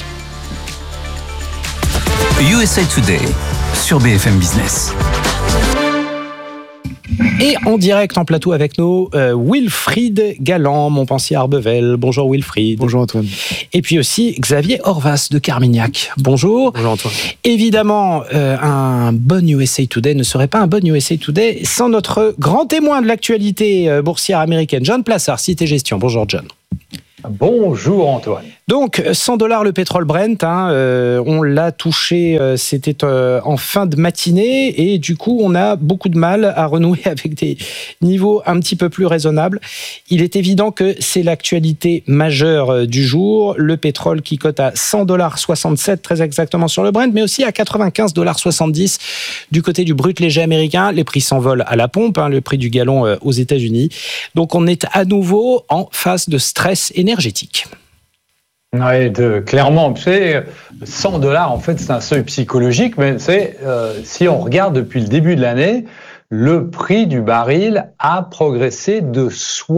USA Today sur BFM Business. Et en direct en plateau avec nous, Wilfried Galland, Montpensier Arbevel. Bonjour Wilfried. Bonjour Antoine. Et puis aussi Xavier Horvath de Carmignac. Bonjour. Bonjour Antoine. Évidemment, un bon USA Today ne serait pas un bon USA Today sans notre grand témoin de l'actualité boursière américaine, John Plassard, Cité Gestion. Bonjour John. Bonjour Antoine. Donc $100 le pétrole Brent, on l'a touché, c'était en fin de matinée et du coup on a beaucoup de mal à renouer avec des niveaux un petit peu plus raisonnables. Il est évident que c'est l'actualité majeure du jour, le pétrole qui cote à $100,67 très exactement sur le Brent, mais aussi à $95,70 du côté du brut léger américain. Les prix s'envolent à la pompe, le prix du gallon aux États-Unis. Donc on est à nouveau en phase de stress énergétique. Oui, clairement, tu sais, $100, en fait, c'est un seuil psychologique, mais si on regarde depuis le début de l'année, le prix du baril a progressé de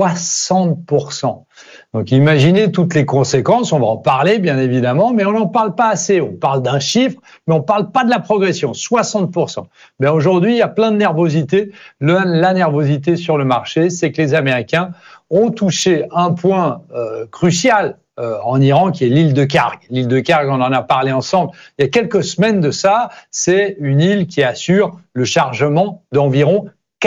60%. Donc, imaginez toutes les conséquences. On va en parler, bien évidemment, mais on n'en parle pas assez. On parle d'un chiffre, mais on ne parle pas de la progression. 60%. Ben, aujourd'hui, il y a plein de nervosité. La nervosité sur le marché, c'est que les Américains ont touché un point crucial en Iran, qui est l'île de Karg. L'île de Karg, on en a parlé ensemble il y a quelques semaines de ça. C'est une île qui assure le chargement d'environ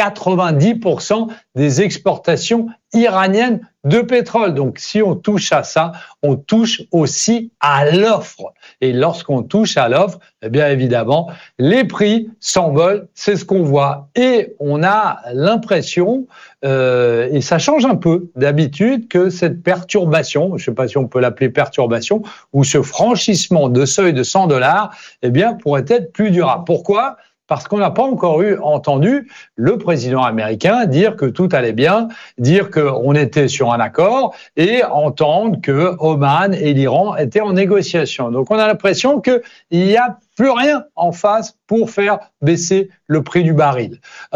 90% des exportations iraniennes de pétrole. Donc, si on touche à ça, on touche aussi à l'offre. Et lorsqu'on touche à l'offre, eh bien évidemment, les prix s'envolent, c'est ce qu'on voit. Et on a l'impression, et ça change un peu d'habitude, que cette perturbation, je ne sais pas si on peut l'appeler perturbation, ou ce franchissement de seuil de $100, eh bien, pourrait être plus durable. Pourquoi ? Parce qu'on n'a pas encore entendu le président américain dire que tout allait bien, dire qu'on était sur un accord et entendre que Oman et l'Iran étaient en négociation. Donc on a l'impression qu'il n'y a plus rien en face pour faire baisser le prix du baril.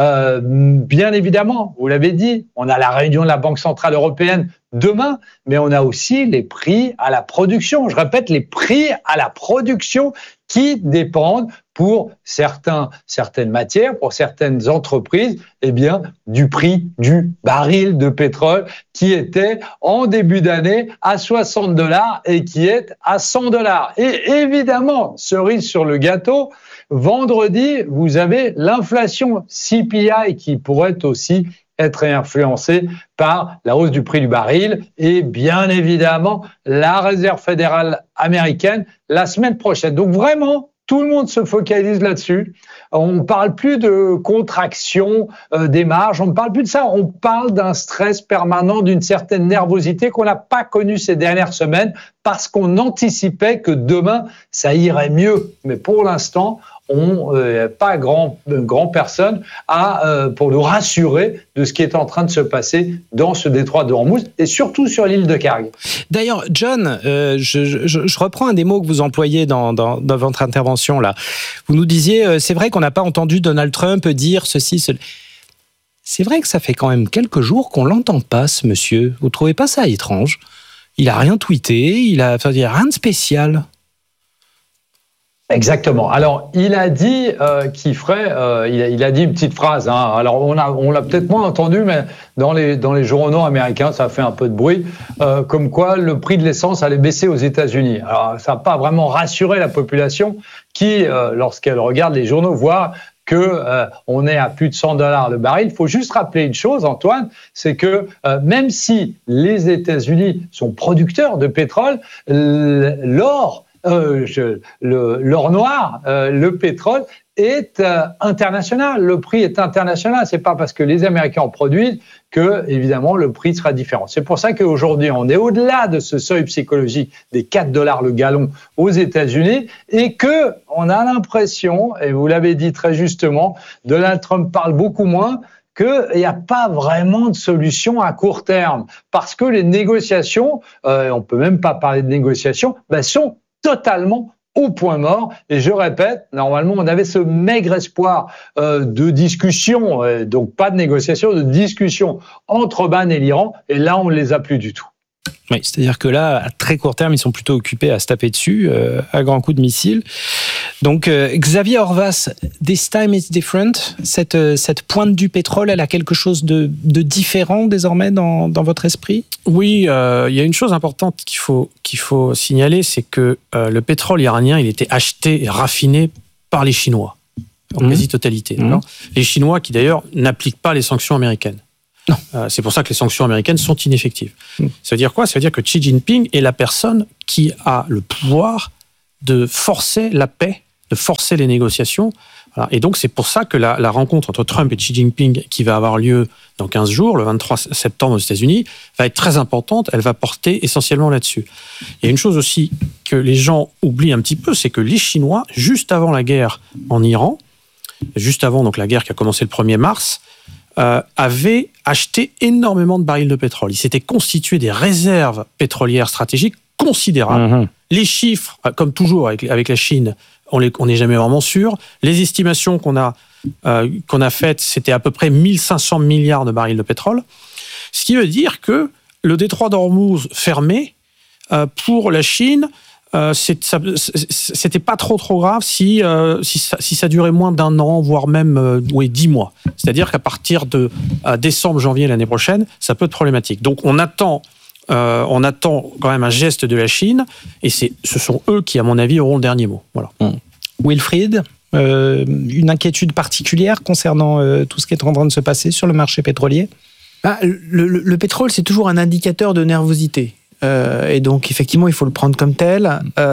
Bien évidemment, vous l'avez dit, on a la réunion de la Banque Centrale Européenne demain, mais on a aussi les prix à la production. Je répète, les prix à la production qui dépendent pour certaines matières, pour certaines entreprises, eh bien, du prix du baril de pétrole qui était en début d'année à $60 et qui est à $100. Et évidemment, cerise sur le gâteau, vendredi, vous avez l'inflation CPI qui pourrait aussi être influencée par la hausse du prix du baril et bien évidemment la Réserve fédérale américaine la semaine prochaine. Donc vraiment, tout le monde se focalise là-dessus. On ne parle plus de contraction des marges, on ne parle plus de ça. On parle d'un stress permanent, d'une certaine nervosité qu'on n'a pas connue ces dernières semaines parce qu'on anticipait que demain, ça irait mieux. Mais pour l'instant, on pas grand personne pour nous rassurer de ce qui est en train de se passer dans ce détroit de Hormuz et surtout sur l'île de Karg. D'ailleurs, John, je reprends un des mots que vous employez dans votre intervention là. Vous nous disiez, c'est vrai qu'on n'a pas entendu Donald Trump dire ceci, cela. C'est vrai que ça fait quand même quelques jours qu'on l'entend pas, ce monsieur. Vous trouvez pas ça étrange ? Il a rien tweeté, il a rien de spécial. Exactement. Alors, il a dit qu'il ferait, il a dit une petite phrase. Alors, on l'a peut-être moins entendu, mais dans les journaux américains, ça a fait un peu de bruit, comme quoi le prix de l'essence allait baisser aux États-Unis. Alors, ça n'a pas vraiment rassuré la population qui, lorsqu'elle regarde les journaux, voit que on est à plus de $100 le baril. Il faut juste rappeler une chose, Antoine, c'est que même si les États-Unis sont producteurs de pétrole, l'or noir, le pétrole est international. Le prix est international. C'est pas parce que les Américains en produisent que, évidemment, le prix sera différent. C'est pour ça qu'aujourd'hui, on est au-delà de ce seuil psychologique des $4 le gallon aux États-Unis et que on a l'impression, et vous l'avez dit très justement, Donald Trump parle beaucoup moins, qu'il n'y a pas vraiment de solution à court terme. Parce que les négociations, on peut même pas parler de négociations, sont totalement au point mort. Et je répète, normalement, on avait ce maigre espoir de discussion, donc pas de négociation, de discussion entre Oman et l'Iran. Et là, on ne les a plus du tout. Oui, c'est-à-dire que là, à très court terme, ils sont plutôt occupés à se taper dessus, à grands coups de missiles. Donc, Xavier Horvath, this time is different. Cette pointe du pétrole, elle a quelque chose de différent désormais dans votre esprit ? Oui, il y a une chose importante qu'il faut signaler, c'est que le pétrole iranien, il était acheté et raffiné par les Chinois, en quasi-totalité. Les Chinois qui, d'ailleurs, n'appliquent pas les sanctions américaines. C'est pour ça que les sanctions américaines sont ineffectives. Ça veut dire quoi ? Ça veut dire que Xi Jinping est la personne qui a le pouvoir de forcer la paix, de forcer les négociations. Voilà. Et donc, c'est pour ça que la rencontre entre Trump et Xi Jinping, qui va avoir lieu dans 15 jours, le 23 septembre aux États-Unis, va être très importante. Elle va porter essentiellement là-dessus. Il y a une chose aussi que les gens oublient un petit peu, c'est que les Chinois, juste avant la guerre en Iran, juste avant donc, la guerre qui a commencé le 1er mars, avaient acheté énormément de barils de pétrole. Il s'était constitué des réserves pétrolières stratégiques considérables. Les chiffres, comme toujours avec la Chine, on n'est jamais vraiment sûr. Les estimations qu'on a faites, c'était à peu près 1500 milliards de barils de pétrole. Ce qui veut dire que le détroit d'Ormuz fermé, pour la Chine, c'était pas trop grave si ça durait moins d'1 an, voire même 10 mois. C'est-à-dire qu'à partir de décembre, janvier l'année prochaine, ça peut être problématique. Donc on attend quand même un geste de la Chine, et ce sont eux qui, à mon avis, auront le dernier mot. Voilà. Wilfried, une inquiétude particulière concernant tout ce qui est en train de se passer sur le marché pétrolier ? Le pétrole, c'est toujours un indicateur de nervosité. Et donc, effectivement, il faut le prendre comme tel.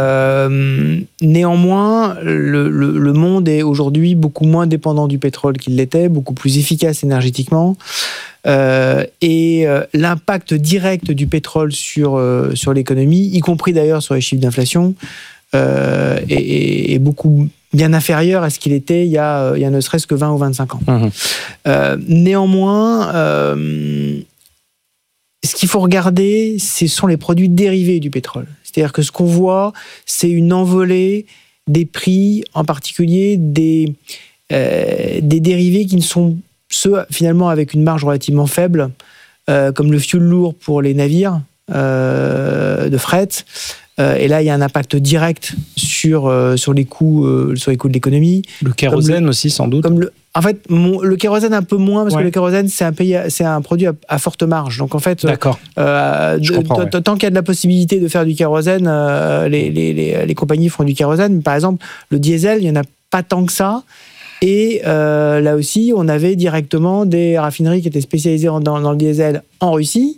Néanmoins, le monde est aujourd'hui beaucoup moins dépendant du pétrole qu'il l'était, beaucoup plus efficace énergétiquement. Et l'impact direct du pétrole sur l'économie, y compris d'ailleurs sur les chiffres d'inflation, est beaucoup bien inférieur à ce qu'il était il y a ne serait-ce que 20 ou 25 ans. Néanmoins, ce qu'il faut regarder, ce sont les produits dérivés du pétrole. C'est-à-dire que ce qu'on voit, c'est une envolée des prix, en particulier des dérivés qui ne sont ceux, finalement, avec une marge relativement faible, comme le fioul lourd pour les navires de fret. Et là, il y a un impact direct sur les coûts de l'économie. Le kérosène aussi, sans doute. En fait, le kérosène un peu moins, parce que le kérosène, c'est un produit à forte marge. Donc en fait, d'accord. Tant qu'il y a de la possibilité de faire du kérosène, les compagnies font du kérosène. Par exemple, le diesel, il n'y en a pas tant que ça. Et là aussi, on avait directement des raffineries qui étaient spécialisées dans le diesel en Russie.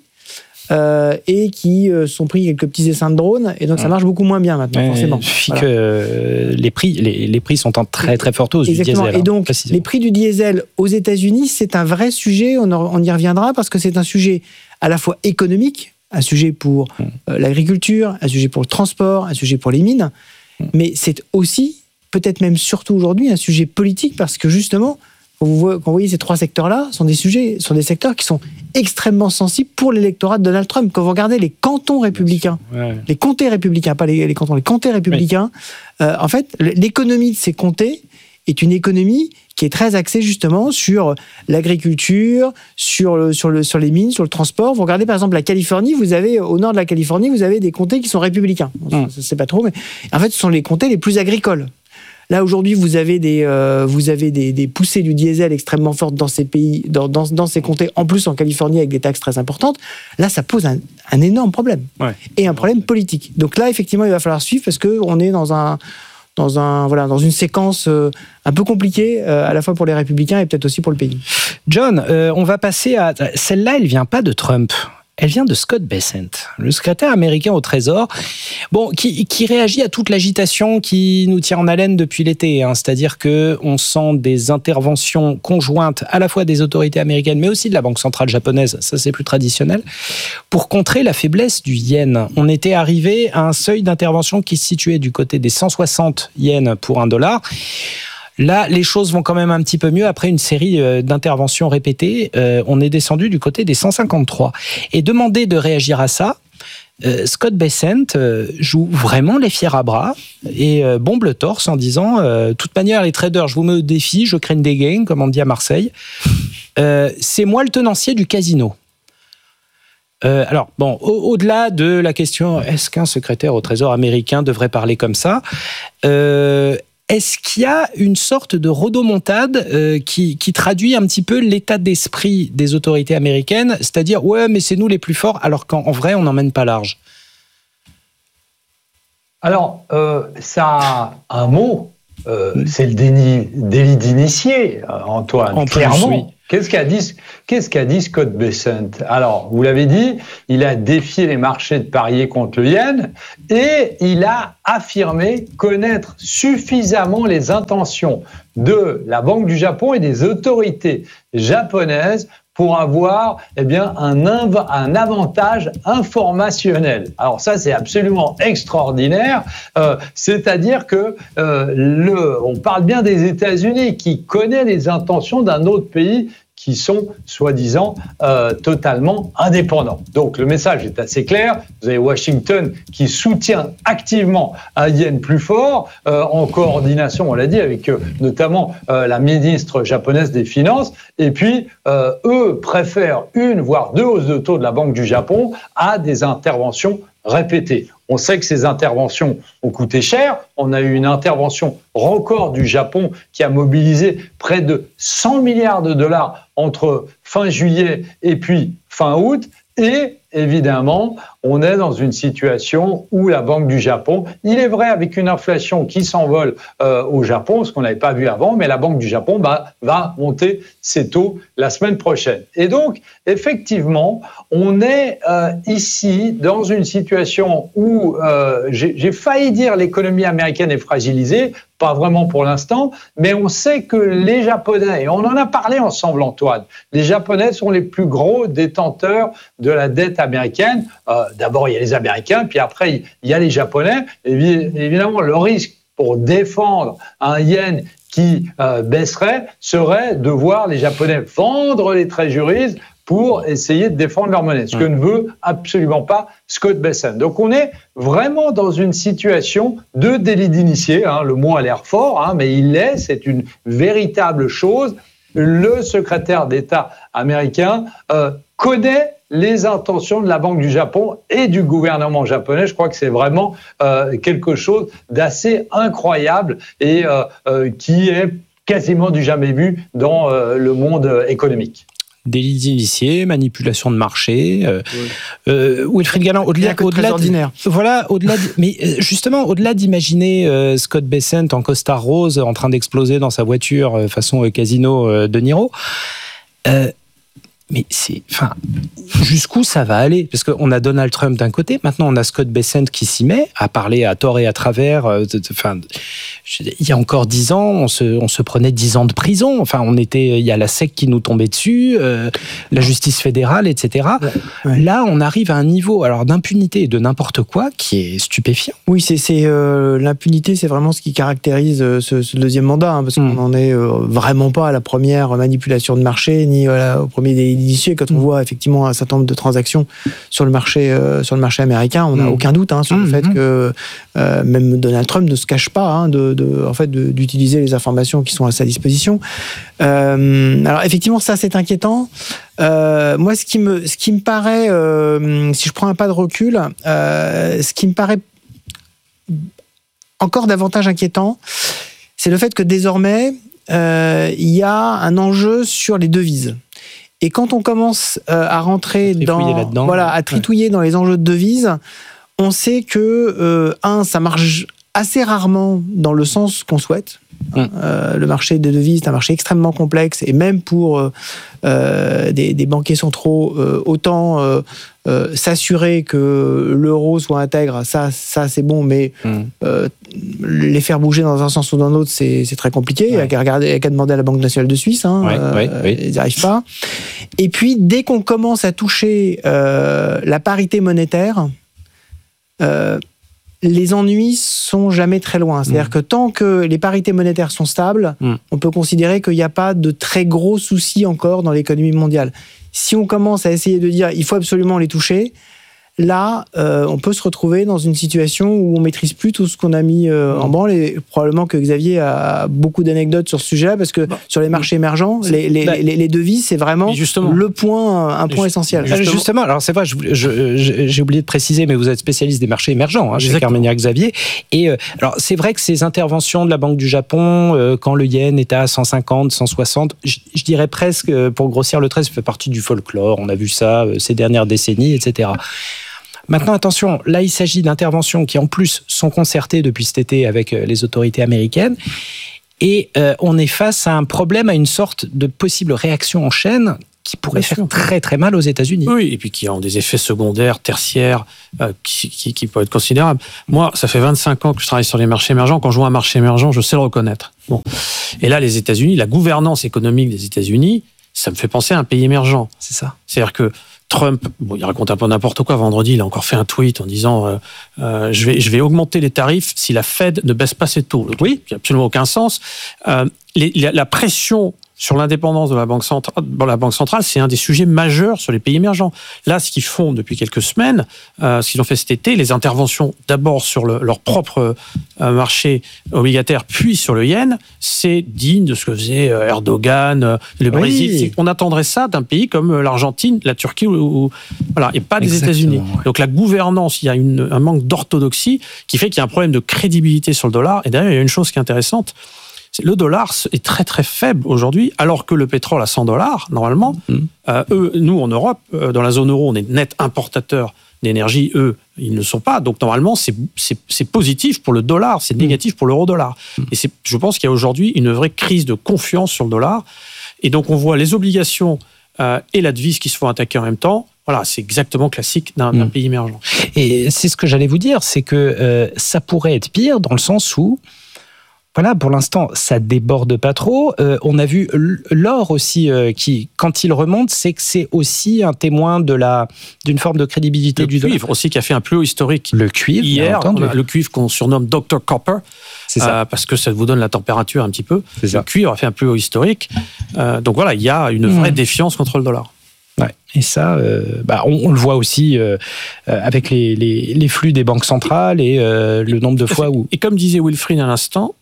Et qui sont pris quelques petits essaims de drones, et donc ça marche beaucoup moins bien maintenant, forcément. Il suffit que les prix sont en très très forte hausse. Exactement. Du diesel. Et donc, les prix du diesel aux États-Unis, c'est un vrai sujet, on y reviendra, parce que c'est un sujet à la fois économique, un sujet pour l'agriculture, un sujet pour le transport, un sujet pour les mines, mais c'est aussi, peut-être même surtout aujourd'hui, un sujet politique, parce que justement, quand vous voyez ces trois secteurs-là, sont des secteurs qui sont extrêmement sensibles pour l'électorat de Donald Trump. Quand vous regardez les cantons républicains, les comtés républicains, pas les cantons, les comtés républicains, en fait, l'économie de ces comtés est une économie qui est très axée justement sur l'agriculture, sur les mines, sur le transport. Vous regardez par exemple la Californie, au nord de la Californie, vous avez des comtés qui sont républicains. Ça, c'est pas trop, mais en fait, ce sont les comtés les plus agricoles. Là, aujourd'hui, vous avez des poussées du diesel extrêmement fortes dans ces pays, dans ces comtés, en plus en Californie avec des taxes très importantes. Là, ça pose un énorme problème. Et un problème politique. Donc là, effectivement, il va falloir suivre parce qu'on est dans une séquence un peu compliquée, à la fois pour les républicains et peut-être aussi pour le pays. John, on va passer à... Celle-là, elle vient pas de Trump. Elle vient de Scott Bessent, le secrétaire américain au Trésor, qui réagit à toute l'agitation qui nous tient en haleine depuis l'été. C'est-à-dire qu'on sent des interventions conjointes à la fois des autorités américaines, mais aussi de la Banque centrale japonaise, ça c'est plus traditionnel, pour contrer la faiblesse du yen. On était arrivé à un seuil d'intervention qui se situait du côté des 160 yens pour $1. Là, les choses vont quand même un petit peu mieux. Après une série d'interventions répétées, on est descendu du côté des 153. Et demander de réagir à ça, Scott Bessent joue vraiment les fiers à bras et bombe le torse en disant de toute manière, les traders, je vous mets au défi, je craigne des gains, comme on dit à Marseille. C'est moi le tenancier du casino. Alors, bon, au-delà de la question, est-ce qu'un secrétaire au Trésor américain devrait parler comme ça ? Est-ce qu'il y a une sorte de rodomontade qui traduit un petit peu l'état d'esprit des autorités américaines, c'est-à-dire, ouais, mais c'est nous les plus forts, alors qu'en vrai, on n'emmène pas large ? Alors, ça a un mot, c'est le délit d'initié, Antoine, clairement. Oui. Qu'est-ce qu'a dit Scott Bessent ? Alors, vous l'avez dit, il a défié les marchés de parier contre le yen et il a affirmé connaître suffisamment les intentions de la Banque du Japon et des autorités japonaises pour avoir un avantage informationnel. Alors ça, c'est absolument extraordinaire. C'est-à-dire que on parle bien des États-Unis qui connaît les intentions d'un autre pays qui sont, soi-disant, totalement indépendants. Donc, le message est assez clair. Vous avez Washington qui soutient activement un yen plus fort, en coordination, on l'a dit, avec notamment la ministre japonaise des Finances. Et puis, eux préfèrent une, voire deux hausses de taux de la Banque du Japon à des interventions répétées. On sait que ces interventions ont coûté cher. On a eu une intervention record du Japon qui a mobilisé près de 100 milliards de dollars entre fin juillet et puis fin août. Et évidemment, on est dans une situation où la Banque du Japon, il est vrai avec une inflation qui s'envole au Japon, ce qu'on n'avait pas vu avant, mais la Banque du Japon va monter ses taux la semaine prochaine. Et donc, effectivement, on est ici dans une situation où j'ai failli dire l'économie américaine est fragilisée, pas vraiment pour l'instant, mais on sait que les Japonais, et on en a parlé ensemble Antoine, les Japonais sont les plus gros détenteurs de la dette américaine. D'abord, il y a les Américains, puis après, il y a les Japonais. Évidemment, le risque pour défendre un yen qui baisserait serait de voir les Japonais vendre les treasuries pour essayer de défendre leur monnaie, ce que ne veut absolument pas Scott Bessent. Donc on est vraiment dans une situation de délit d'initié, le mot a l'air fort, mais il l'est, c'est une véritable chose. Le secrétaire d'État américain connaît les intentions de la Banque du Japon et du gouvernement japonais. Je crois que c'est vraiment quelque chose d'assez incroyable et qui est quasiment du jamais vu dans le monde économique. Délit d'initié, manipulation de marché. Wilfried Galland, au-delà d'imaginer Scott Bessent en costard rose en train d'exploser dans sa voiture façon casino de Niro, mais jusqu'où ça va aller ? Parce qu'on a Donald Trump d'un côté, maintenant on a Scott Bessent qui s'y met à parler à tort et à travers. Il y a encore 10 ans, on se prenait 10 ans de prison. Il y a la SEC qui nous tombait dessus, la justice fédérale, etc. Ouais. Là, on arrive à un niveau d'impunité de n'importe quoi qui est stupéfiant. Oui, l'impunité, c'est vraiment ce qui caractérise ce deuxième mandat, parce qu'on n'en est vraiment pas à la première manipulation de marché, ni au premier délit d'initié. Quand on voit effectivement un certain nombre de transactions sur le marché américain, on n'a aucun doute sur le fait que même Donald Trump ne se cache pas d'utiliser les informations qui sont à sa disposition. Alors effectivement, ça c'est inquiétant. Moi, ce qui me paraît, si je prends un pas de recul, ce qui me paraît encore davantage inquiétant, c'est le fait que désormais il y a un enjeu sur les devises. Et quand on commence à rentrer à tritouiller dans les enjeux de devises, on sait que ça marche assez rarement dans le sens qu'on souhaite. Le marché des devises est un marché extrêmement complexe, et même pour des banquiers centraux, autant s'assurer que l'euro soit intègre, ça c'est bon, mais les faire bouger dans un sens ou dans l'autre, c'est très compliqué. Il n'y a qu'à demander à la Banque nationale de Suisse, ils n'y arrivent pas. Et puis, dès qu'on commence à toucher la parité monétaire, les ennuis sont jamais très loin. C'est-à-dire que tant que les parités monétaires sont stables, on peut considérer qu'il n'y a pas de très gros soucis encore dans l'économie mondiale. Si on commence à essayer de dire il faut absolument les toucher, là, on peut se retrouver dans une situation où on maîtrise plus tout ce qu'on a mis en branle, et probablement que Xavier a beaucoup d'anecdotes sur ce sujet-là, parce que sur les marchés émergents, les devises, c'est vraiment un point essentiel. Justement, alors c'est vrai, j'ai oublié de préciser, mais vous êtes spécialiste des marchés émergents, chez Carmignac Xavier. Et alors c'est vrai que ces interventions de la Banque du Japon, quand le yen est à 150, 160, je dirais presque, pour grossir le trait, ça fait partie du folklore. On a vu ça ces dernières décennies, etc. Maintenant, attention, là, il s'agit d'interventions qui, en plus, sont concertées depuis cet été avec les autorités américaines. Et on est face à un problème, à une sorte de possible réaction en chaîne qui pourrait faire très très mal aux États-Unis. Oui, et puis qui ont des effets secondaires, tertiaires, qui peuvent être considérables. Moi, ça fait 25 ans que je travaille sur les marchés émergents. Quand je vois un marché émergent, je sais le reconnaître. Bon. Et là, les États-Unis, la gouvernance économique des États-Unis, ça me fait penser à un pays émergent. C'est ça. C'est-à-dire que Trump, il raconte un peu n'importe quoi. Vendredi, il a encore fait un tweet en disant je vais augmenter les tarifs si la Fed ne baisse pas ses taux. Oui, qui n'a absolument aucun sens. La pression sur l'indépendance de la Banque centrale, c'est un des sujets majeurs sur les pays émergents. Là, ce qu'ils font depuis quelques semaines, ce qu'ils ont fait cet été, les interventions d'abord sur leur propre marché obligataire, puis sur le yen, c'est digne de ce que faisait Erdogan, le Brésil. On attendrait ça d'un pays comme l'Argentine, la Turquie, et pas des États-Unis. Ouais. Donc la gouvernance, il y a un manque d'orthodoxie qui fait qu'il y a un problème de crédibilité sur le dollar. Et d'ailleurs, il y a une chose qui est intéressante. Le dollar est très très faible aujourd'hui, alors que le pétrole à $100, normalement, nous en Europe, dans la zone euro, on est net importateur d'énergie, eux, ils ne le sont pas. Donc normalement, c'est positif pour le dollar, c'est négatif pour l'euro-dollar. Et je pense qu'il y a aujourd'hui une vraie crise de confiance sur le dollar. Et donc on voit les obligations et la devise qui se font attaquer en même temps. Voilà, c'est exactement classique d'un pays émergent. Et c'est ce que j'allais vous dire, c'est que ça pourrait être pire dans le sens où, voilà, pour l'instant, ça déborde pas trop. On a vu l'or aussi, qui, quand il remonte, c'est que c'est aussi un témoin d'une forme de crédibilité du dollar. Le cuivre aussi, qui a fait un plus haut historique. Le cuivre, hier, le cuivre qu'on surnomme Dr Copper, parce que ça vous donne la température un petit peu. Le cuivre a fait un plus haut historique. Donc voilà, il y a une vraie défiance contre le dollar. Ouais. Et ça, on le voit aussi avec les flux des banques centrales et le nombre de fois où... Et comme disait Wilfried à l'instant,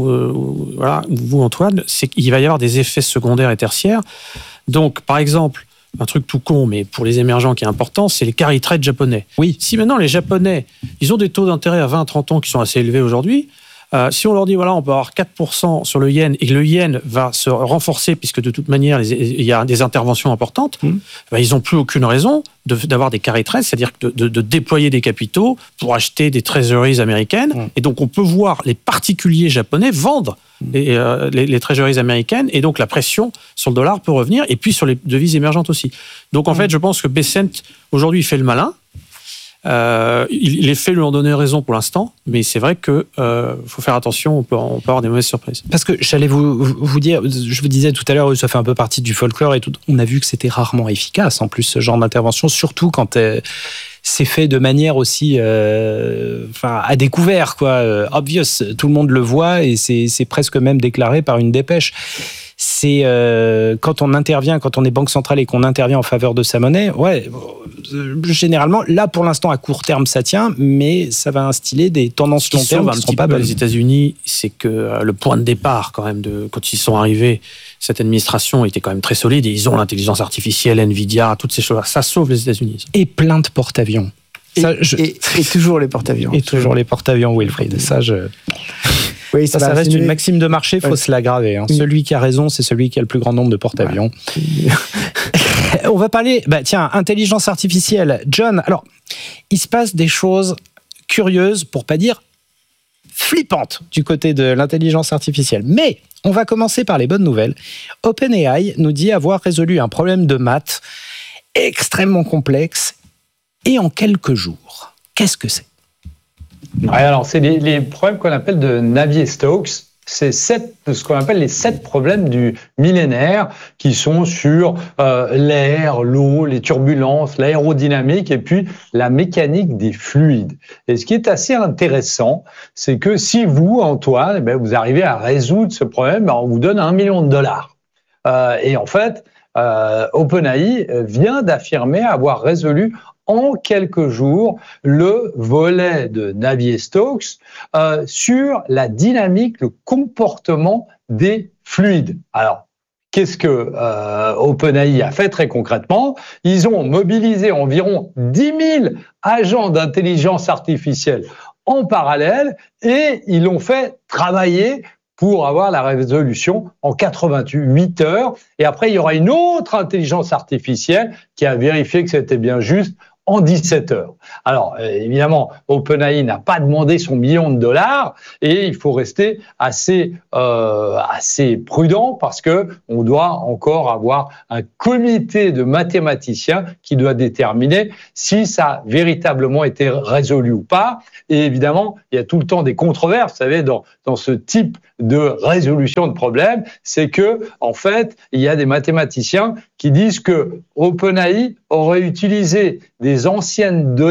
vous Antoine, c'est qu'il va y avoir des effets secondaires et tertiaires. Donc, par exemple, un truc tout con, mais pour les émergents qui est important, c'est les carry trade japonais. Oui. Si maintenant les Japonais, ils ont des taux d'intérêt à 20-30 ans qui sont assez élevés aujourd'hui, si on leur dit, on peut avoir 4% sur le yen et que le yen va se renforcer, puisque de toute manière, il y a des interventions importantes, ils n'ont plus aucune raison d'avoir des carry trades, c'est-à-dire de déployer des capitaux pour acheter des treasuries américaines. Et donc, on peut voir les particuliers japonais vendre les treasuries américaines, et donc la pression sur le dollar peut revenir, et puis sur les devises émergentes aussi. Donc, en fait, je pense que Bessent, aujourd'hui, il fait le malin. Les faits lui ont donné raison pour l'instant, mais c'est vrai qu'il faut faire attention, on peut avoir des mauvaises surprises. Parce que j'allais vous dire, je vous disais tout à l'heure, ça fait un peu partie du folklore et tout. On a vu que c'était rarement efficace, en plus, ce genre d'intervention, surtout quand c'est fait de manière aussi à découvert, quoi. Obvious, tout le monde le voit et c'est presque même déclaré par une dépêche. C'est quand on est banque centrale et qu'on intervient en faveur de sa monnaie, généralement, là pour l'instant à court terme ça tient, mais ça va instiller des tendances long terme qui ne seront pas bonnes. Les États-Unis, c'est que le point de départ quand même quand ils sont arrivés, cette administration était quand même très solide et ils ont l'intelligence artificielle, Nvidia, toutes ces choses-là, ça sauve les États-Unis. Et plein de porte-avions. Et toujours les porte-avions. Et toujours les porte-avions, Wilfried. Oui, ça reste une maxime de marché, il faut se l'aggraver. Celui qui a raison, c'est celui qui a le plus grand nombre de porte-avions. On va parler, intelligence artificielle. John, alors, il se passe des choses curieuses, pour pas dire flippantes, du côté de l'intelligence artificielle. Mais on va commencer par les bonnes nouvelles. OpenAI nous dit avoir résolu un problème de maths extrêmement complexe et en quelques jours. Qu'est-ce que c'est ? Alors, c'est les problèmes qu'on appelle de Navier-Stokes. C'est ce qu'on appelle les 7 problèmes du millénaire qui sont sur l'air, l'eau, les turbulences, l'aérodynamique et puis la mécanique des fluides. Et ce qui est assez intéressant, c'est que si vous, Antoine, vous arrivez à résoudre ce problème, on vous donne $1 million. Et en fait, OpenAI vient d'affirmer avoir résolu en quelques jours le volet de Navier-Stokes sur la dynamique, le comportement des fluides. Alors, qu'est-ce que OpenAI a fait très concrètement? Ils ont mobilisé environ 10 000 agents d'intelligence artificielle en parallèle et ils l'ont fait travailler pour avoir la résolution en 88 heures. Et après, il y aura une autre intelligence artificielle qui a vérifié que c'était bien juste en 17 heures. Alors, évidemment, OpenAI n'a pas demandé son $1 million et il faut rester assez prudent parce que on doit encore avoir un comité de mathématiciens qui doit déterminer si ça a véritablement été résolu ou pas. Et évidemment, il y a tout le temps des controverses, vous savez, dans ce type de résolution de problème, c'est que, en fait, il y a des mathématiciens qui disent que OpenAI aurait utilisé des anciennes données